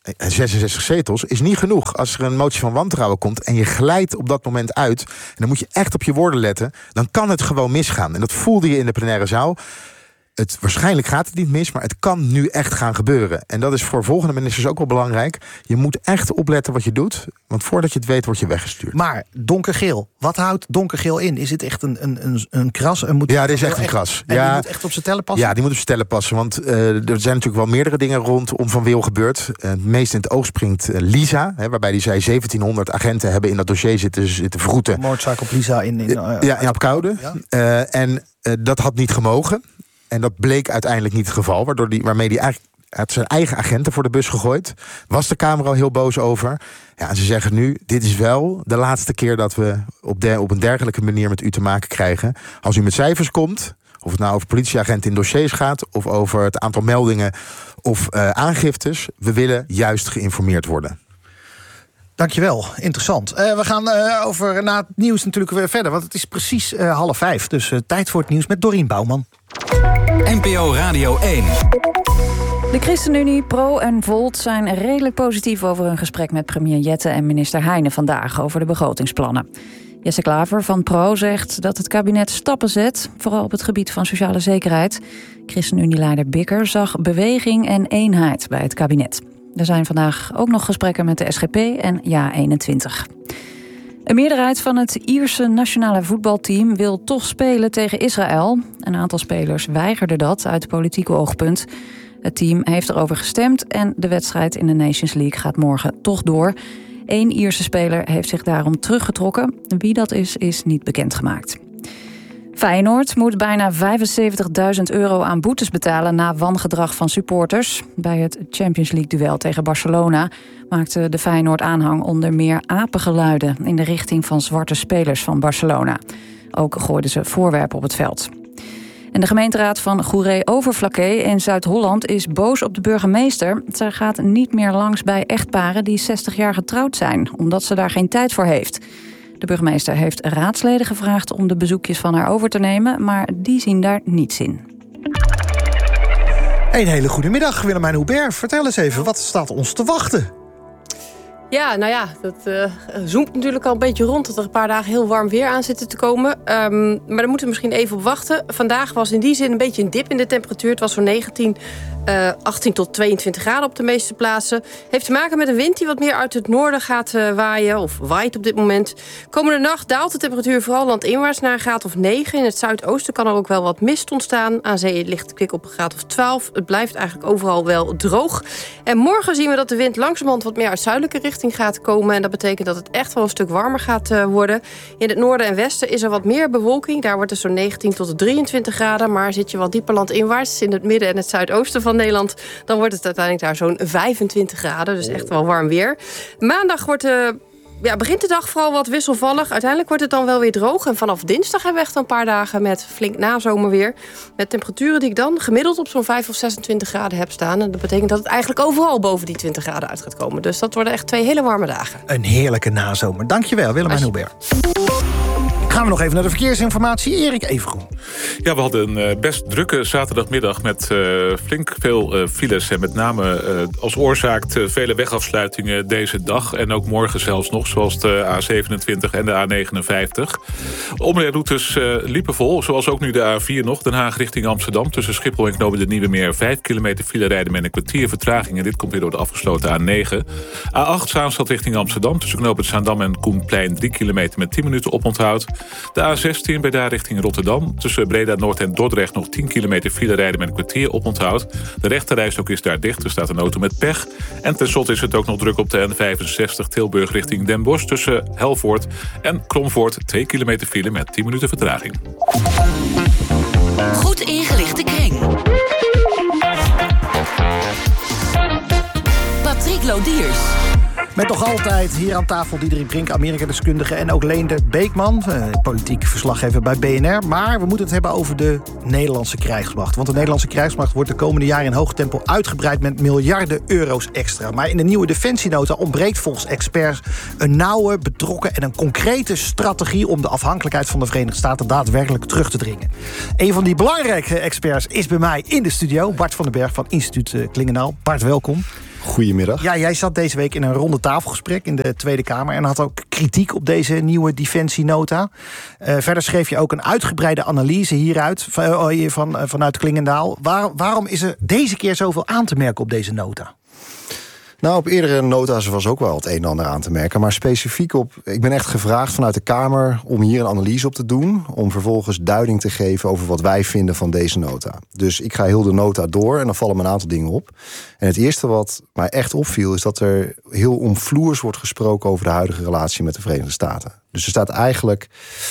66 zetels, is niet genoeg. Als er een motie van wantrouwen komt en je glijdt op dat moment uit, en dan moet je echt op je woorden letten, dan kan het gewoon misgaan. En dat voelde je in de plenaire zaal. Waarschijnlijk gaat het niet mis, maar het kan nu echt gaan gebeuren. En dat is voor volgende ministers ook wel belangrijk. Je moet echt opletten wat je doet, want voordat je het weet word je weggestuurd. Maar donkergeel, wat houdt donkergeel in? Is het echt een kras? Ja, dit is echt een kras. En die moet echt op zijn tellen passen? Ja, die moet op zijn tellen passen, want er zijn natuurlijk wel meerdere dingen rondom Van Wil gebeurd. Het meest in het oog springt Lisa, waarbij hij zei 1700 agenten hebben in dat dossier zitten vroeten. Moordzaak op Lisa in Apkoude. Ja. En dat had niet gemogen. En dat bleek uiteindelijk niet het geval, waarmee hij eigenlijk zijn eigen agenten voor de bus gegooid. Was de Kamer al heel boos over. Ja, en ze zeggen nu, dit is wel de laatste keer dat we op een dergelijke manier met u te maken krijgen. Als u met cijfers komt, of het nou over politieagenten in dossiers gaat, of over het aantal meldingen of aangiftes, we willen juist geïnformeerd worden. Dankjewel, interessant. We gaan na het nieuws natuurlijk weer verder, want het is precies 4:30. Dus tijd voor het nieuws met Dorien Bouwman. NPO Radio 1. De ChristenUnie, Pro en Volt zijn redelijk positief over hun gesprek met premier Jette en minister Heijnen vandaag over de begrotingsplannen. Jesse Klaver van Pro zegt dat het kabinet stappen zet, vooral op het gebied van sociale zekerheid. ChristenUnie-leider Bikker zag beweging en eenheid bij het kabinet. Er zijn vandaag ook nog gesprekken met de SGP en JA21. Een meerderheid van het Ierse nationale voetbalteam wil toch spelen tegen Israël. Een aantal spelers weigerde dat uit politiek oogpunt. Het team heeft erover gestemd en de wedstrijd in de Nations League gaat morgen toch door. 1 Ierse speler heeft zich daarom teruggetrokken. Wie dat is niet bekendgemaakt. Feyenoord moet bijna €75.000 aan boetes betalen na wangedrag van supporters. Bij het Champions League-duel tegen Barcelona maakte de Feyenoord-aanhang onder meer apengeluiden in de richting van zwarte spelers van Barcelona. Ook gooiden ze voorwerpen op het veld. En de gemeenteraad van Goeree-Overflakkee in Zuid-Holland is boos op de burgemeester. Zij gaat niet meer langs bij echtparen die 60 jaar getrouwd zijn, omdat ze daar geen tijd voor heeft. De burgemeester heeft raadsleden gevraagd om de bezoekjes van haar over te nemen, maar die zien daar niets in. Een hele goede middag, Willemijn Hubert. Vertel eens even, wat staat ons te wachten? Ja, nou ja, dat zoomt natuurlijk al een beetje rond dat er een paar dagen heel warm weer aan zitten te komen. Maar daar moeten we misschien even op wachten. Vandaag was in die zin een beetje een dip in de temperatuur. Het was zo'n 18 tot 22 graden op de meeste plaatsen. Heeft te maken met een wind die wat meer uit het noorden gaat waaien, of waait op dit moment. Komende nacht daalt de temperatuur vooral landinwaarts naar een graad of 9. In het zuidoosten kan er ook wel wat mist ontstaan. Aan zee ligt de kwik op een graad of 12. Het blijft eigenlijk overal wel droog. En morgen zien we dat de wind langzamerhand wat meer uit zuidelijke richting gaat komen. En dat betekent dat het echt wel een stuk warmer gaat worden. In het noorden en westen is er wat meer bewolking. Daar wordt het zo'n 19 tot 23 graden. Maar zit je wat dieper landinwaarts, in het midden en het zuidoosten van Nederland, dan wordt het uiteindelijk daar zo'n 25 graden. Dus echt wel warm weer. Maandag begint de dag vooral wat wisselvallig. Uiteindelijk wordt het dan wel weer droog. En vanaf dinsdag hebben we echt een paar dagen met flink nazomerweer. Met temperaturen die ik dan gemiddeld op zo'n 5 of 26 graden heb staan. En dat betekent dat het eigenlijk overal boven die 20 graden uit gaat komen. Dus dat worden echt 2 hele warme dagen. Een heerlijke nazomer. Dankjewel, Willemijn Hubert. Ik ga Gaan we nog even naar de verkeersinformatie. Erik Evengroen. Ja, we hadden een best drukke zaterdagmiddag met flink veel files. En met name als oorzaak vele wegafsluitingen deze dag. En ook morgen zelfs nog, zoals de A27 en de A59. Omrijroutes liepen vol, zoals ook nu de A4 nog. Den Haag richting Amsterdam. Tussen Schiphol en Knopen de Nieuwe Meer 5 kilometer file rijden met een kwartier vertraging. En dit komt weer door de afgesloten A9. A8 Zaanstad richting Amsterdam. Tussen Knopen Zaandam en Koenplein 3 kilometer met 10 minuten oponthoud. De A16 bij daar richting Rotterdam. Tussen Breda Noord en Dordrecht nog 10 kilometer file rijden met een kwartier oponthoud. De rechterrijstrook is daar dicht. Er staat een auto met pech. En tenslotte is het ook nog druk op de N65 Tilburg richting Den Bosch. Tussen Helvoort en Kromvoort 2 kilometer file met 10 minuten vertraging. Goed ingelichte kring. Patrick Lodiers. Met nog altijd hier aan tafel Diederik Brink, Amerika-deskundige... en ook Leendert Beekman, politiek verslaggever bij BNR. Maar we moeten het hebben over de Nederlandse krijgsmacht. Want de Nederlandse krijgsmacht wordt de komende jaren in hoog tempo uitgebreid... met miljarden euro's extra. Maar in de nieuwe defensienota ontbreekt volgens experts... een nauwe, betrokken en een concrete strategie... om de afhankelijkheid van de Verenigde Staten daadwerkelijk terug te dringen. Een van die belangrijke experts is bij mij in de studio... Bart van den Berg van Instituut Klingendaal. Bart, welkom. Goedemiddag. Ja, jij zat deze week in een ronde tafelgesprek in de Tweede Kamer... en had ook kritiek op deze nieuwe defensienota. Verder schreef je ook een uitgebreide analyse hieruit vanuit Klingendaal. Waarom is er deze keer zoveel aan te merken op deze nota? Nou, op eerdere nota's was ook wel het een en ander aan te merken. Maar specifiek op... Ik ben echt gevraagd vanuit de Kamer om hier een analyse op te doen... om vervolgens duiding te geven over wat wij vinden van deze nota. Dus ik ga heel de nota door en dan vallen me een aantal dingen op. En het eerste wat mij echt opviel... is dat er heel omvloers wordt gesproken over de huidige relatie met de Verenigde Staten. Dus er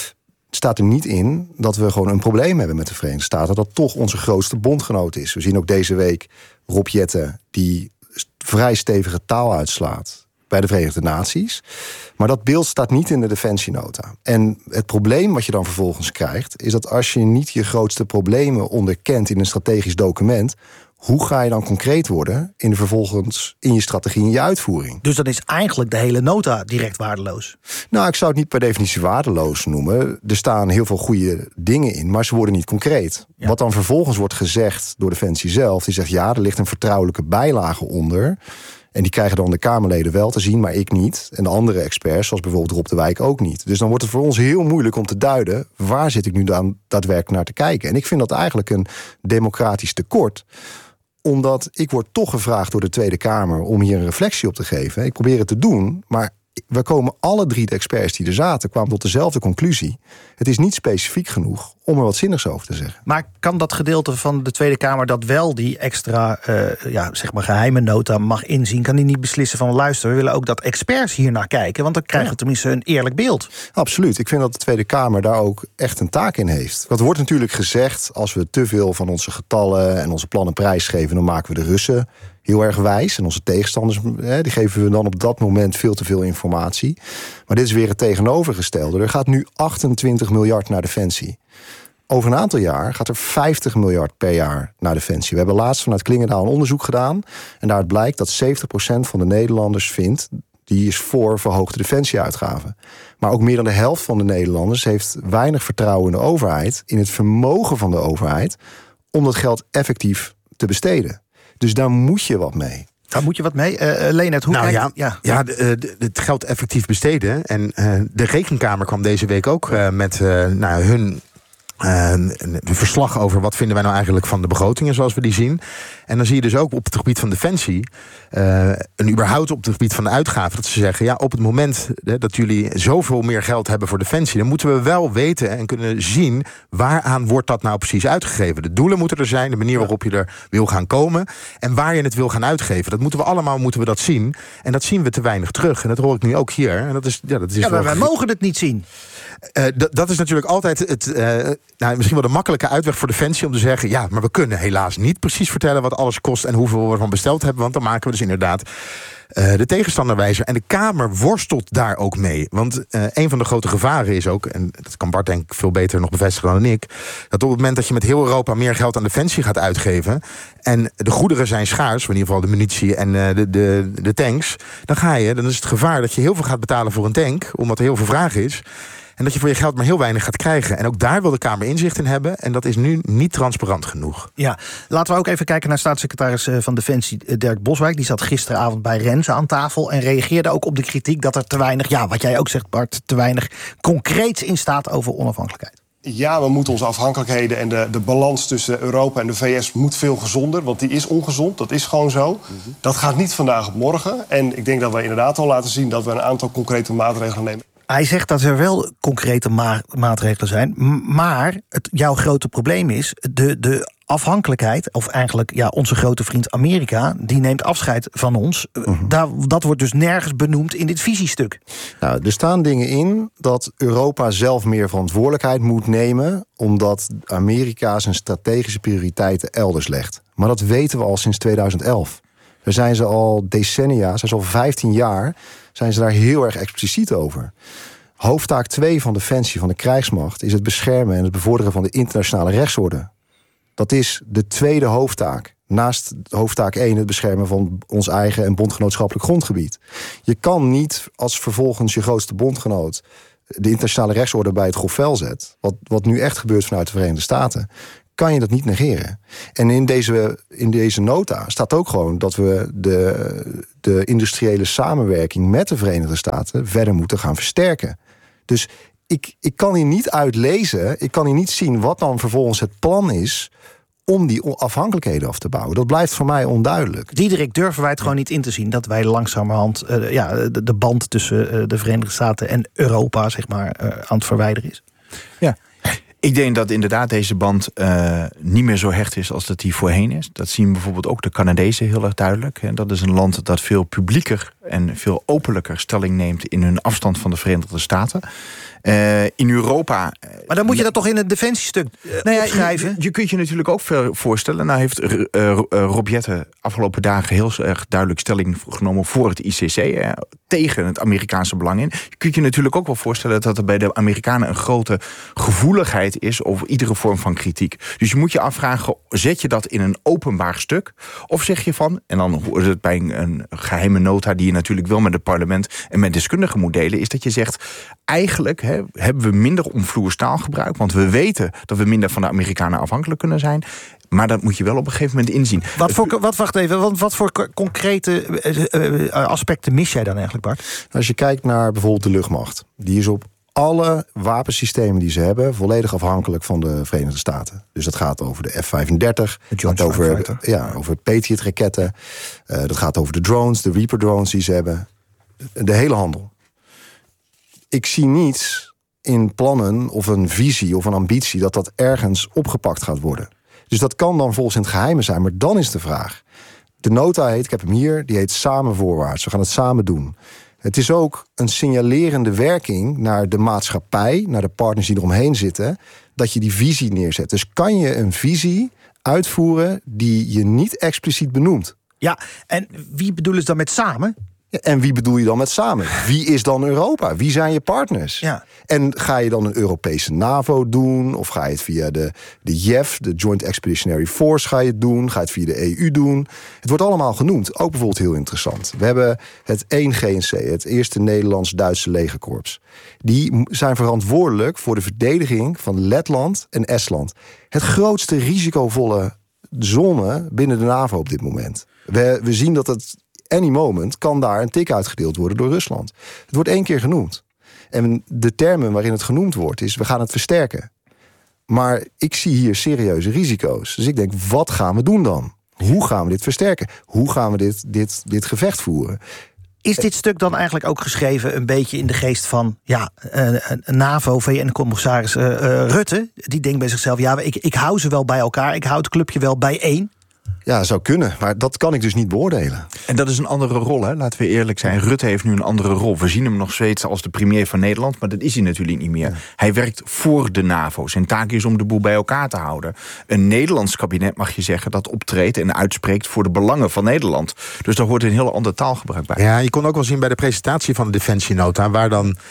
staat er niet in dat we gewoon een probleem hebben met de Verenigde Staten... dat toch onze grootste bondgenoot is. We zien ook deze week Rob Jetten... die vrij stevige taal uitslaat bij de Verenigde Naties. Maar dat beeld staat niet in de defensienota. En het probleem wat je dan vervolgens krijgt... is dat als je niet je grootste problemen onderkent in een strategisch document... hoe ga je dan concreet worden vervolgens in je strategie en je uitvoering? Dus dan is eigenlijk de hele nota direct waardeloos? Nou, ik zou het niet per definitie waardeloos noemen. Er staan heel veel goede dingen in, maar ze worden niet concreet. Ja. Wat dan vervolgens wordt gezegd door Defensie zelf... die zegt, ja, er ligt een vertrouwelijke bijlage onder... En die krijgen dan de Kamerleden wel te zien, maar ik niet. En de andere experts, zoals bijvoorbeeld Rob de Wijk, ook niet. Dus dan wordt het voor ons heel moeilijk om te duiden... waar zit ik nu dan daadwerkelijk naar te kijken? En ik vind dat eigenlijk een democratisch tekort... omdat ik word toch gevraagd door de Tweede Kamer... om hier een reflectie op te geven. Ik probeer het te doen, maar we komen alle 3 de experts die er zaten... kwamen tot dezelfde conclusie. Het is niet specifiek genoeg om er wat zinnigs over te zeggen. Maar kan dat gedeelte van de Tweede Kamer... dat wel die extra geheime nota mag inzien... kan die niet beslissen van luister... we willen ook dat experts hier naar kijken... want dan krijgen we tenminste een eerlijk beeld. Absoluut. Ik vind dat de Tweede Kamer daar ook echt een taak in heeft. Dat wordt natuurlijk gezegd... als we te veel van onze getallen en onze plannen prijsgeven... dan maken we de Russen heel erg wijs. En onze tegenstanders, die geven we dan op dat moment veel te veel informatie. Maar dit is weer het tegenovergestelde. Er gaat nu 28 miljard naar Defensie. Over een aantal jaar gaat er 50 miljard per jaar naar Defensie. We hebben laatst vanuit Klingendaal een onderzoek gedaan. En daaruit blijkt dat 70% van de Nederlanders vindt... die is voor verhoogde defensieuitgaven. Maar ook meer dan de helft van de Nederlanders... heeft weinig vertrouwen in de overheid... in het vermogen van de overheid... om dat geld effectief te besteden. Dus daar moet je wat mee. Daar moet je wat mee. Leendert, hoe het geld effectief besteden. En de Rekenkamer kwam deze week ook met hun... een verslag over wat vinden wij nou eigenlijk van de begrotingen zoals we die zien. En dan zie je dus ook op het gebied van defensie... en überhaupt op het gebied van de uitgaven... dat ze zeggen, ja, op het moment dat jullie zoveel meer geld hebben voor defensie... dan moeten we wel weten en kunnen zien... waaraan wordt dat nou precies uitgegeven. De doelen moeten er zijn, de manier waarop je er wil gaan komen... en waar je het wil gaan uitgeven. Dat moeten we allemaal dat zien. En dat zien we te weinig terug. En dat hoor ik nu ook hier. En dat is maar wij mogen het niet zien. Dat is natuurlijk altijd misschien wel de makkelijke uitweg voor Defensie... om te zeggen, ja, maar we kunnen helaas niet precies vertellen... wat alles kost en hoeveel we ervan besteld hebben... want dan maken we dus inderdaad de tegenstander wijzer. En de Kamer worstelt daar ook mee. Want een van de grote gevaren is ook... en dat kan Bart denk ik veel beter nog bevestigen dan ik... dat op het moment dat je met heel Europa meer geld aan defensie gaat uitgeven... en de goederen zijn schaars, in ieder geval de munitie en de tanks... dan is het gevaar dat je heel veel gaat betalen voor een tank... omdat er heel veel vraag is... En dat je voor je geld maar heel weinig gaat krijgen. En ook daar wil de Kamer inzicht in hebben. En dat is nu niet transparant genoeg. Ja, laten we ook even kijken naar staatssecretaris van Defensie Dirk Boswijk. Die zat gisteravond bij Renze aan tafel en reageerde ook op de kritiek dat er te weinig, ja, wat jij ook zegt Bart, te weinig concreets in staat over onafhankelijkheid. Ja, we moeten onze afhankelijkheden en de balans tussen Europa en de VS moet veel gezonder. Want die is ongezond, dat is gewoon zo. Dat gaat niet vandaag op morgen. En ik denk dat we inderdaad al laten zien dat we een aantal concrete maatregelen nemen. Hij zegt dat er wel concrete maatregelen zijn. Maar jouw grote probleem is de afhankelijkheid, of eigenlijk onze grote vriend Amerika, die neemt afscheid van ons. Dat wordt dus nergens benoemd in dit visiestuk. Nou, er staan dingen in dat Europa zelf meer verantwoordelijkheid moet nemen, omdat Amerika zijn strategische prioriteiten elders legt. Maar dat weten we al sinds 2011. Daar zijn ze al decennia, zijn ze al 15 jaar, zijn ze daar heel erg expliciet over. Hoofdtaak 2 van Defensie, van de krijgsmacht, is het beschermen en het bevorderen van de internationale rechtsorde. Dat is de tweede hoofdtaak. Naast hoofdtaak 1 het beschermen van ons eigen en bondgenootschappelijk grondgebied. Je kan niet, als vervolgens je grootste bondgenoot de internationale rechtsorde bij het grof zet, wat nu echt gebeurt vanuit de Verenigde Staten, kan je dat niet negeren. En in deze nota staat ook gewoon dat we de industriële samenwerking met de Verenigde Staten verder moeten gaan versterken. Dus ik kan hier niet uitlezen, ik kan hier niet zien wat dan vervolgens het plan is om die afhankelijkheden af te bouwen. Dat blijft voor mij onduidelijk. Diederik, durven wij het gewoon niet in te zien dat wij langzamerhand de band tussen de Verenigde Staten en Europa zeg maar aan het verwijderen is? Ja. Ik denk dat inderdaad deze band niet meer zo hecht is als dat die voorheen is. Dat zien bijvoorbeeld ook de Canadezen heel erg duidelijk. En dat is een land dat veel publieker en veel openlijker stelling neemt in hun afstand van de Verenigde Staten. In Europa. Maar dan moet je dat toch in het defensiestuk schrijven? Je kunt je natuurlijk ook voorstellen. Nou heeft Rob Jetten afgelopen dagen heel erg duidelijk stelling genomen voor het ICC. Tegen het Amerikaanse belang in. Je kunt je natuurlijk ook wel voorstellen dat er bij de Amerikanen een grote gevoeligheid is over iedere vorm van kritiek. Dus je moet je afvragen, zet je dat in een openbaar stuk? Of zeg je van, en dan hoort het bij een geheime nota die je natuurlijk wel met het parlement en met deskundigen moet delen, is dat je zegt, eigenlijk hebben we minder omvloers taalgebruik, want we weten dat we minder van de Amerikanen afhankelijk kunnen zijn. Maar dat moet je wel op een gegeven moment inzien. Wat voor concrete aspecten mis jij dan eigenlijk, Bart? Als je kijkt naar bijvoorbeeld de luchtmacht, die is op alle wapensystemen die ze hebben volledig afhankelijk van de Verenigde Staten. Dus dat gaat over de F-35, het gaat over Patriot-raketten, dat gaat over de drones, de Reaper-drones die ze hebben. De hele handel. Ik zie niets in plannen of een visie of een ambitie dat ergens opgepakt gaat worden. Dus dat kan dan volgens in het geheime zijn, maar dan is de vraag. De nota heet, ik heb hem hier, die heet Samen Voorwaarts. We gaan het samen doen. Het is ook een signalerende werking naar de maatschappij, naar de partners die eromheen zitten, dat je die visie neerzet. Dus kan je een visie uitvoeren die je niet expliciet benoemt. Ja, en wie bedoelen ze dan met samen? En wie bedoel je dan met samen? Wie is dan Europa? Wie zijn je partners? Ja. En ga je dan een Europese NAVO doen? Of ga je het via de JEF, de Joint Expeditionary Force, ga je het doen? Ga je het via de EU doen? Het wordt allemaal genoemd. Ook bijvoorbeeld heel interessant. We hebben het 1GNC, het eerste Nederlands-Duitse legerkorps. Die zijn verantwoordelijk voor de verdediging van Letland en Estland. Het grootste risicovolle zone binnen de NAVO op dit moment. We zien dat het any moment kan daar een tik uitgedeeld worden door Rusland. Het wordt 1 keer genoemd. En de termen waarin het genoemd wordt is, we gaan het versterken. Maar ik zie hier serieuze risico's. Dus ik denk, wat gaan we doen dan? Hoe gaan we dit versterken? Hoe gaan we dit gevecht voeren? Is dit stuk dan eigenlijk ook geschreven een beetje in de geest van NAVO, VN-commissaris Rutte? Die denkt bij zichzelf, ik hou ze wel bij elkaar. Ik hou het clubje wel bijeen. Ja, zou kunnen, maar dat kan ik dus niet beoordelen. En dat is een andere rol, hè? Laten we eerlijk zijn. Rutte heeft nu een andere rol. We zien hem nog steeds als de premier van Nederland, maar dat is hij natuurlijk niet meer. Ja. Hij werkt voor de NAVO. Zijn taak is om de boel bij elkaar te houden. Een Nederlands kabinet, mag je zeggen, dat optreedt en uitspreekt voor de belangen van Nederland. Dus daar hoort een heel ander taalgebruik bij. Ja, je kon ook wel zien bij de presentatie van de Defensienota, waar dan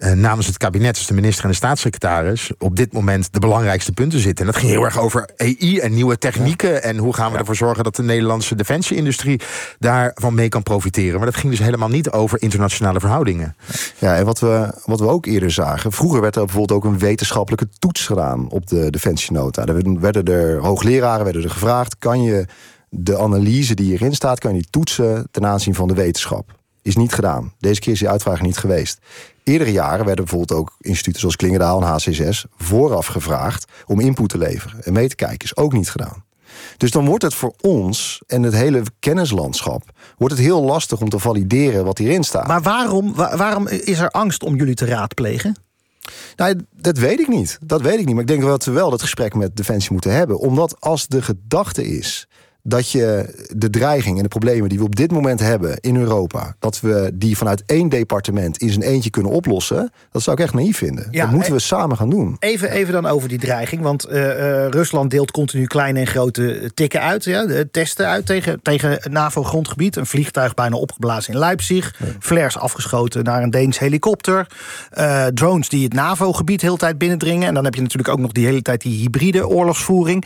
namens het kabinet, dus de minister en de staatssecretaris, op dit moment de belangrijkste punten zitten. En dat ging heel erg over AI en nieuwe technieken. En hoe gaan we ervoor zorgen dat de Nederlandse defensieindustrie daarvan mee kan profiteren. Maar dat ging dus helemaal niet over internationale verhoudingen. Ja, en wat we ook eerder zagen. Vroeger werd er bijvoorbeeld ook een wetenschappelijke toets gedaan op de defensienota. Er werden er hoogleraren gevraagd, kan je de analyse die hierin staat, kan je die toetsen ten aanzien van de wetenschap? Is niet gedaan. Deze keer is die uitvraag niet geweest. Eerdere jaren werden bijvoorbeeld ook instituten zoals Klingendaal en HCSS vooraf gevraagd om input te leveren en mee te kijken. Is ook niet gedaan. Dus dan wordt het voor ons en het hele kennislandschap wordt het heel lastig om te valideren wat hierin staat. Maar waarom is er angst om jullie te raadplegen? Nou, dat weet ik niet. Maar ik denk dat we wel dat gesprek met Defensie moeten hebben. Omdat als de gedachte is dat je de dreiging en de problemen die we op dit moment hebben in Europa, dat we die vanuit één departement in zijn eentje kunnen oplossen, dat zou ik echt naïef vinden. Ja, dat moeten we samen gaan doen. Even dan over die dreiging, want Rusland deelt continu kleine en grote tikken uit, testen uit tegen NAVO-grondgebied. Een vliegtuig bijna opgeblazen in Leipzig, flares afgeschoten naar een Deens helikopter, drones die het NAVO-gebied de hele tijd binnendringen. En dan heb je natuurlijk ook nog die hele tijd die hybride oorlogsvoering.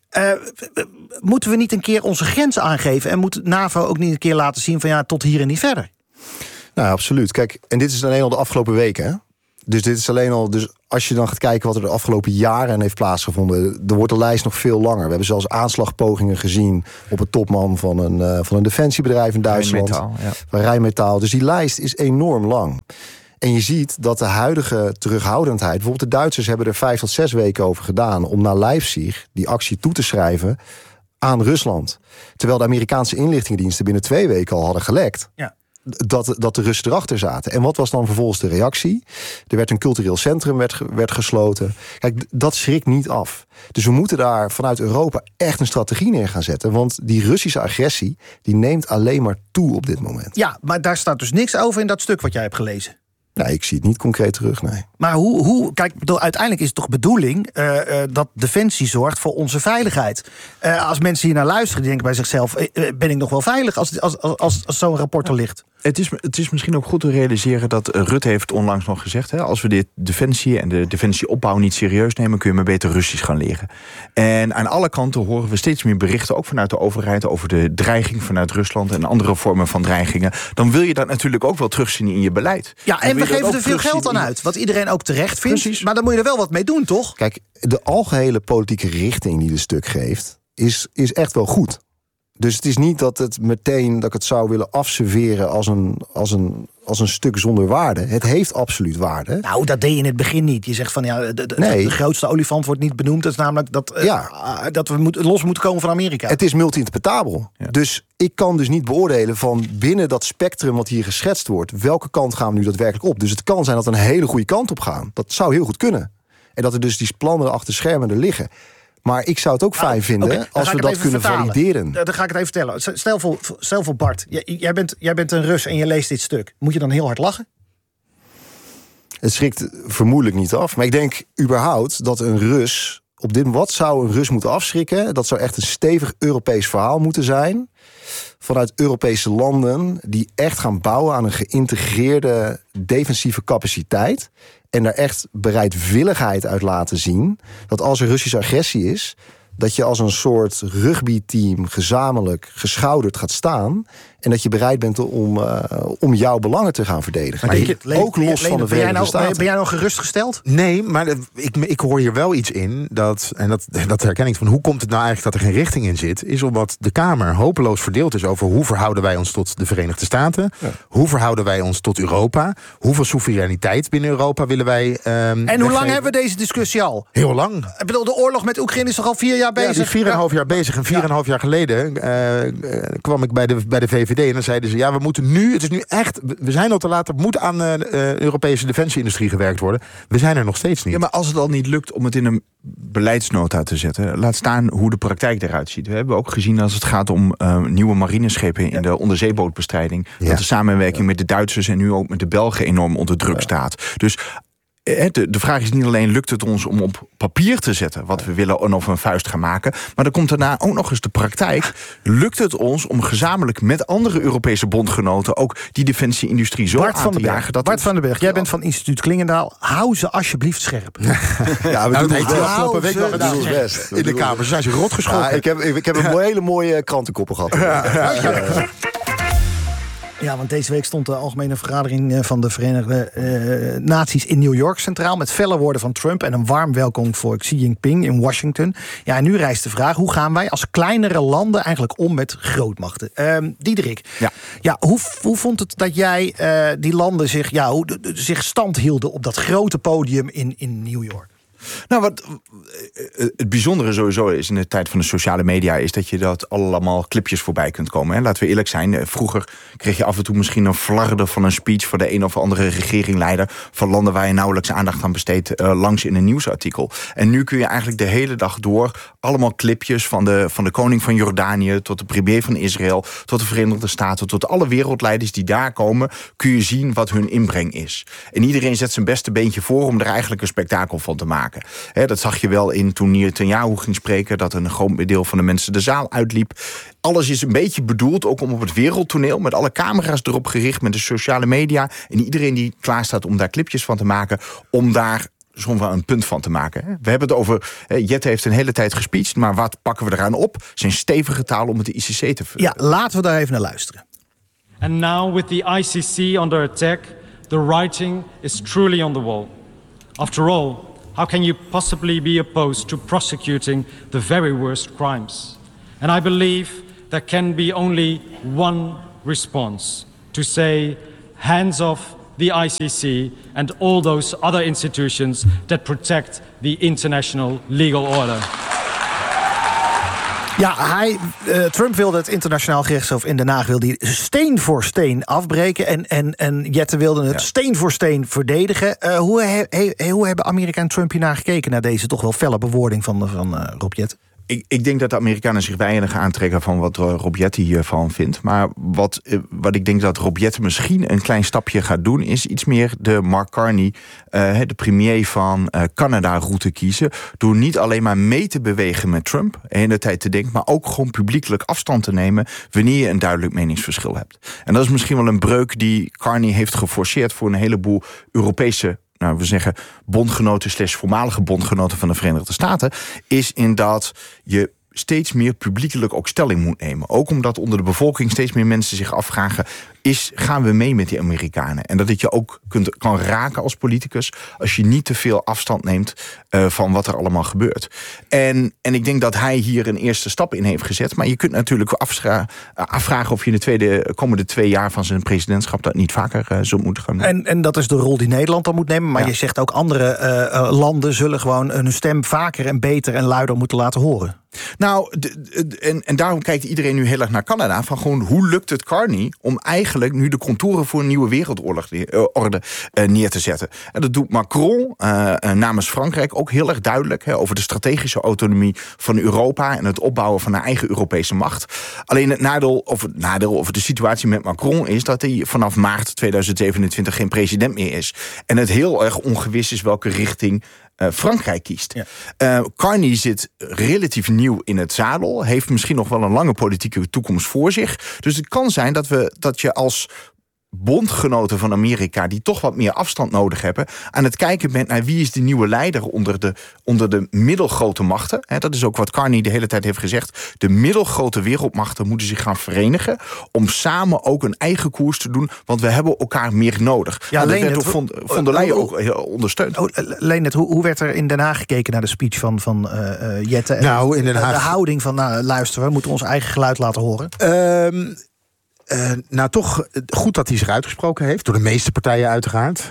Moeten we niet een keer onze grens aangeven en moet NAVO ook niet een keer laten zien van tot hier en niet verder? Nou, absoluut. Kijk, en dit is alleen al de afgelopen weken, hè? Dus dit is alleen al. Dus als je dan gaat kijken wat er de afgelopen jaren heeft plaatsgevonden, dan wordt de lijst nog veel langer. We hebben zelfs aanslagpogingen gezien op een topman van een defensiebedrijf in Duitsland. Rijnmetaal. Dus die lijst is enorm lang. En je ziet dat de huidige terughoudendheid, bijvoorbeeld de Duitsers hebben er 5 tot 6 weken over gedaan om naar Leipzig die actie toe te schrijven aan Rusland. Terwijl de Amerikaanse inlichtingendiensten binnen 2 weken al hadden gelekt. Ja. Dat de Russen erachter zaten. En wat was dan vervolgens de reactie? Er werd een cultureel centrum werd gesloten. Kijk, dat schrikt niet af. Dus we moeten daar vanuit Europa echt een strategie neer gaan zetten. Want die Russische agressie die neemt alleen maar toe op dit moment. Ja, maar daar staat dus niks over in dat stuk wat jij hebt gelezen. Nee, ik zie het niet concreet terug, nee. Maar kijk, uiteindelijk is het toch bedoeling dat Defensie zorgt voor onze veiligheid. Als mensen hier naar luisteren, die denken bij zichzelf, ben ik nog wel veilig als zo'n rapport er ligt? Het is misschien ook goed te realiseren dat Rutte heeft onlangs nog gezegd, als we dit defensie en de defensieopbouw niet serieus nemen, kun je maar beter Russisch gaan leren. En aan alle kanten horen we steeds meer berichten, ook vanuit de overheid, over de dreiging vanuit Rusland en andere vormen van dreigingen. Dan wil je dat natuurlijk ook wel terugzien in je beleid. Ja, en we geven er veel geld aan uit, wat iedereen ook terecht vindt. Precies. Maar dan moet je er wel wat mee doen, toch? Kijk, de algehele politieke richting die de stuk geeft, is echt wel goed. Dus het is niet dat ik het zou willen afserveren als een stuk zonder waarde. Het heeft absoluut waarde. Nou, dat deed je in het begin niet. Je zegt van de grootste olifant wordt niet benoemd. Dat is namelijk dat we los moeten komen van Amerika. Het is multi-interpretabel. Ja. Dus ik kan dus niet beoordelen van binnen dat spectrum wat hier geschetst wordt, welke kant gaan we nu daadwerkelijk op. Dus het kan zijn dat we een hele goede kant op gaan. Dat zou heel goed kunnen. En dat er dus die plannen achter schermen er liggen. Maar ik zou het ook fijn vinden als we dat kunnen valideren. Dan ga ik het even vertellen. Stel voor Bart, jij bent een Rus en je leest dit stuk. Moet je dan heel hard lachen? Het schrikt vermoedelijk niet af. Maar ik denk überhaupt dat een Rus wat zou een Rus moeten afschrikken? Dat zou echt een stevig Europees verhaal moeten zijn. Vanuit Europese landen die echt gaan bouwen aan een geïntegreerde defensieve capaciteit. En daar echt bereidwilligheid uit laten zien. Dat als er Russische agressie is, dat je als een soort rugbyteam gezamenlijk geschouderd gaat staan. En dat je bereid bent om jouw belangen te gaan verdedigen. Maar ook los van de Verenigde Staten. Ben jij nou gerustgesteld? Nee, maar ik hoor hier wel iets in. Dat herken ik van hoe komt het nou eigenlijk dat er geen richting in zit? Is omdat de Kamer hopeloos verdeeld is over hoe verhouden wij ons tot de Verenigde Staten? Ja. Hoe verhouden wij ons tot Europa? Hoeveel soevereiniteit binnen Europa willen wij en hoe lang hebben we deze discussie al? Heel lang. Ik bedoel, de oorlog met Oekraïne is toch al 4 jaar bezig? Ja, 4,5 jaar bezig. En 4,5 jaar geleden kwam ik bij de VVD. En dan zeiden ze, we moeten nu, het is nu echt, we zijn al te laat, er moet aan de Europese defensieindustrie gewerkt worden. We zijn er nog steeds niet. Ja, maar als het al niet lukt om het in een beleidsnota te zetten, laat staan hoe de praktijk eruit ziet. We hebben ook gezien als het gaat om nieuwe marineschepen in de onderzeebootbestrijding, dat de samenwerking met de Duitsers en nu ook met de Belgen enorm onder druk staat. Dus de vraag is niet alleen, lukt het ons om op papier te zetten wat we willen en of we een vuist gaan maken, maar dan komt daarna ook nog eens de praktijk. Lukt het ons om gezamenlijk met andere Europese bondgenoten ook die defensie-industrie zo aan te jagen? Bart van den Berg, jij bent van instituut Klingendaal. Hou ze alsjeblieft scherp. Ja, we doen het afgelopen week wel gedaan. In de Kamer zijn ze rot geschoten. Ik heb een hele mooie krantenkoppen gehad. Ja, want deze week stond de algemene vergadering van de Verenigde Naties in New York centraal, met felle woorden van Trump en een warm welkom voor Xi Jinping in Washington. Ja, en nu rijst de vraag, hoe gaan wij als kleinere landen eigenlijk om met grootmachten? Diederik, hoe vond het dat jij die landen zich stand hielden op dat grote podium in New York? Nou, wat het bijzondere sowieso is in de tijd van de sociale media, is dat je dat allemaal clipjes voorbij kunt komen. Hè. Laten we eerlijk zijn, vroeger kreeg je af en toe misschien een flarde van een speech voor de een of andere regeringleider van landen waar je nauwelijks aandacht aan besteedt, langs in een nieuwsartikel. En nu kun je eigenlijk de hele dag door allemaal clipjes van de koning van Jordanië tot de premier van Israël, tot de Verenigde Staten, tot alle wereldleiders die daar komen, kun je zien wat hun inbreng is. En iedereen zet zijn beste beentje voor om er eigenlijk een spektakel van te maken. Dat zag je wel in toen Netanyahu ging spreken, dat een groot deel van de mensen de zaal uitliep. Alles is een beetje bedoeld, ook om op het wereldtoneel, met alle camera's erop gericht, met de sociale media en iedereen die klaar staat om daar clipjes van te maken, om daar soms wel een punt van te maken. We hebben het over, Jette heeft een hele tijd gespeecht, maar wat pakken we eraan op? Zijn stevige taal om het de ICC te vullen. Ja, laten we daar even naar luisteren. And now with the ICC under attack, the writing is truly on the wall. After all, how can you possibly be opposed to prosecuting the very worst crimes? And I believe there can be only one response: to say, hands off the ICC and all those other institutions that protect the international legal order. Ja, Trump wilde het internationaal gerechtshof in Den Haag steen voor steen afbreken. En Jette wilde het steen voor steen verdedigen. Hoe hebben Amerika en Trump hiernaar gekeken, naar deze toch wel felle bewoording van Rob Jette? Ik denk dat de Amerikanen zich weinig aantrekken van wat Rob Jette hiervan vindt. Maar wat ik denk dat Rob Jette misschien een klein stapje gaat doen, is iets meer de Mark Carney, de premier van Canada-route kiezen. Door niet alleen maar mee te bewegen met Trump, de hele tijd te denken, maar ook gewoon publiekelijk afstand te nemen wanneer je een duidelijk meningsverschil hebt. En dat is misschien wel een breuk die Carney heeft geforceerd voor een heleboel Europese, we zeggen bondgenoten / voormalige bondgenoten van de Verenigde Staten, is in dat je steeds meer publiekelijk ook stelling moet nemen. Ook omdat onder de bevolking steeds meer mensen zich afvragen, gaan we mee met die Amerikanen? En dat het je ook kan raken als politicus als je niet te veel afstand neemt van wat er allemaal gebeurt. En ik denk dat hij hier een eerste stap in heeft gezet. Maar je kunt natuurlijk afvragen of je in de komende 2 jaar van zijn presidentschap dat niet vaker zult moeten gaan doen. En dat is de rol die Nederland dan moet nemen. Maar je zegt ook andere landen zullen gewoon hun stem vaker en beter en luider moeten laten horen. Nou, en daarom kijkt iedereen nu heel erg naar Canada, van gewoon hoe lukt het Carney om eigenlijk nu de contouren voor een nieuwe wereldorde neer te zetten. En dat doet Macron namens Frankrijk ook heel erg duidelijk, over de strategische autonomie van Europa en het opbouwen van een eigen Europese macht. Alleen het nadeel of de situatie met Macron is dat hij vanaf maart 2027 geen president meer is. En het heel erg ongewis is welke richting Frankrijk kiest. Ja. Carney zit relatief nieuw in het zadel, heeft misschien nog wel een lange politieke toekomst voor zich. Dus het kan zijn dat je als bondgenoten van Amerika, die toch wat meer afstand nodig hebben, aan het kijken bent naar wie is de nieuwe leider onder de middelgrote machten. Dat is ook wat Carney de hele tijd heeft gezegd. De middelgrote wereldmachten moeten zich gaan verenigen om samen ook een eigen koers te doen, want we hebben elkaar meer nodig. Ja, dat werd door von der Leyen ook heel ondersteund. Leendert, hoe werd er in Den Haag gekeken naar de speech van Jette? Nou, in Den Haag, de houding van, luisteren, we moeten ons eigen geluid laten horen. Toch goed dat hij zich uitgesproken heeft. Door de meeste partijen uiteraard.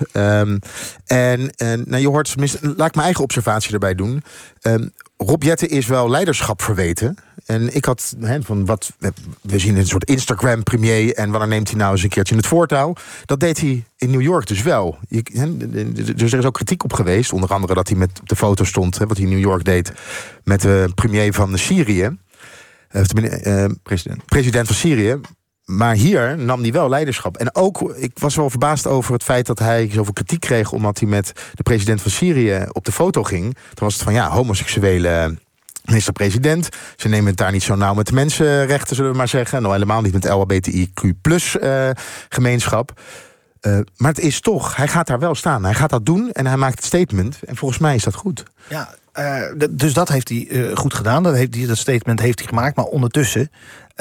Je hoort, laat ik mijn eigen observatie erbij doen. Rob Jette is wel leiderschap verweten. En ik had we zien een soort Instagram-premier en wanneer neemt hij nou eens een keertje in het voortouw? Dat deed hij in New York dus wel. Dus er is ook kritiek op geweest. Onder andere dat hij met de foto stond, wat hij in New York deed met de premier van Syrië. President van Syrië. Maar hier nam hij wel leiderschap. En ook, ik was wel verbaasd over het feit dat hij zoveel kritiek kreeg, omdat hij met de president van Syrië op de foto ging. Toen was het van homoseksuele minister-president. Ze nemen het daar niet zo nauw met de mensenrechten, zullen we maar zeggen. Nou, helemaal niet met de LHBTIQ+ gemeenschap. Maar het is toch, hij gaat daar wel staan. Hij gaat dat doen en hij maakt het statement. En volgens mij is dat goed. Ja, dus dat heeft hij goed gedaan. Dat statement heeft hij gemaakt. Maar ondertussen,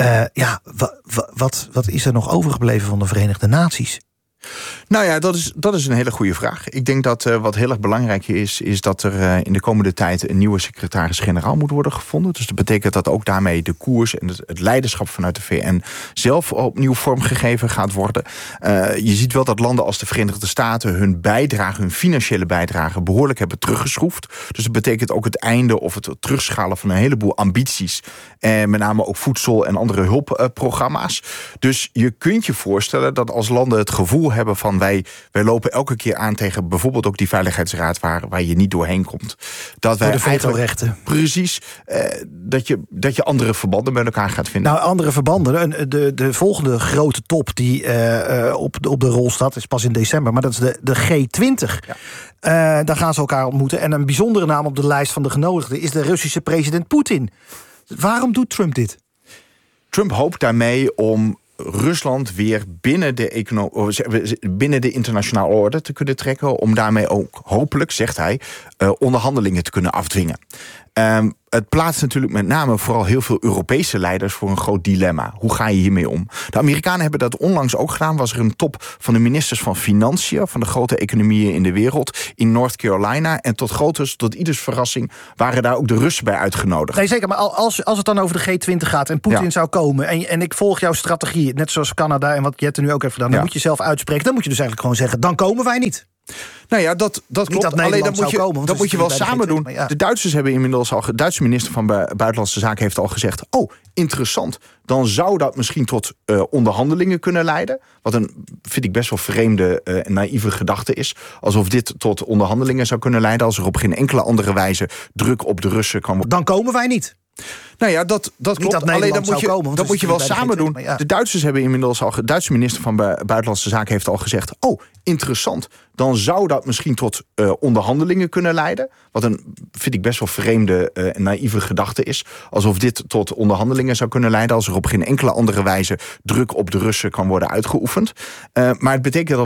wat is er nog overgebleven van de Verenigde Naties? Nou ja, dat is een hele goede vraag. Ik denk dat wat heel erg belangrijk is dat er in de komende tijd een nieuwe secretaris-generaal moet worden gevonden. Dus dat betekent dat ook daarmee de koers en het leiderschap vanuit de VN zelf opnieuw vormgegeven gaat worden. Je ziet wel dat landen als de Verenigde Staten hun financiële bijdrage behoorlijk hebben teruggeschroefd. Dus dat betekent ook het einde of het terugschalen van een heleboel ambities. Met name ook voedsel en andere hulpprogramma's. Dus je kunt je voorstellen dat als landen het gevoel hebben van wij lopen elke keer aan tegen bijvoorbeeld ook die Veiligheidsraad waar je niet doorheen komt. Dat wij de vetorechten. Precies, dat je andere verbanden met elkaar gaat vinden. Nou, andere verbanden. De volgende grote top die op de rol staat is pas in december, maar dat is de G20. Ja. Daar gaan ze elkaar ontmoeten. En een bijzondere naam op de lijst van de genodigden is de Russische president Poetin. Waarom doet Trump dit? Trump hoopt daarmee om Rusland weer binnen de internationale orde te kunnen trekken, om daarmee ook hopelijk, zegt hij, onderhandelingen te kunnen afdwingen. Het plaatst natuurlijk met name vooral heel veel Europese leiders voor een groot dilemma. Hoe ga je hiermee om? De Amerikanen hebben dat onlangs ook gedaan. Was er een top van de ministers van Financiën van de grote economieën in de wereld in North Carolina. En tot ieders verrassing waren daar ook de Russen bij uitgenodigd. Nee, zeker. Maar als het dan over de G20 gaat en Poetin zou komen en ik volg jouw strategie, net zoals Canada en wat Jette nu ook heeft gedaan, dan moet je zelf uitspreken. Dan moet je dus eigenlijk gewoon zeggen, dan komen wij niet. Nou ja, dat klopt. Alleen dat moet je wel samen doen. Ja. De Duitsers hebben inmiddels al. De Duitse minister van Buitenlandse Zaken heeft al gezegd: oh, interessant. Dan zou dat misschien tot onderhandelingen kunnen leiden. Wat vind ik best wel vreemde en naïeve gedachte is. Alsof dit tot onderhandelingen zou kunnen leiden. Als er op geen enkele andere wijze druk op de Russen kan worden. Dan komen wij niet. Nou ja, dat klopt. Alleen dat moet je wel samen doen. Ja. De Duitsers hebben inmiddels al. De Duitse minister van Buitenlandse Zaken heeft al gezegd: oh, interessant. Dan zou dat misschien tot onderhandelingen kunnen leiden. Wat vind ik best wel vreemde en naïeve gedachte is. Alsof dit tot onderhandelingen zou kunnen leiden. Als er op geen enkele andere wijze druk op de Russen kan worden uitgeoefend. Maar het betekent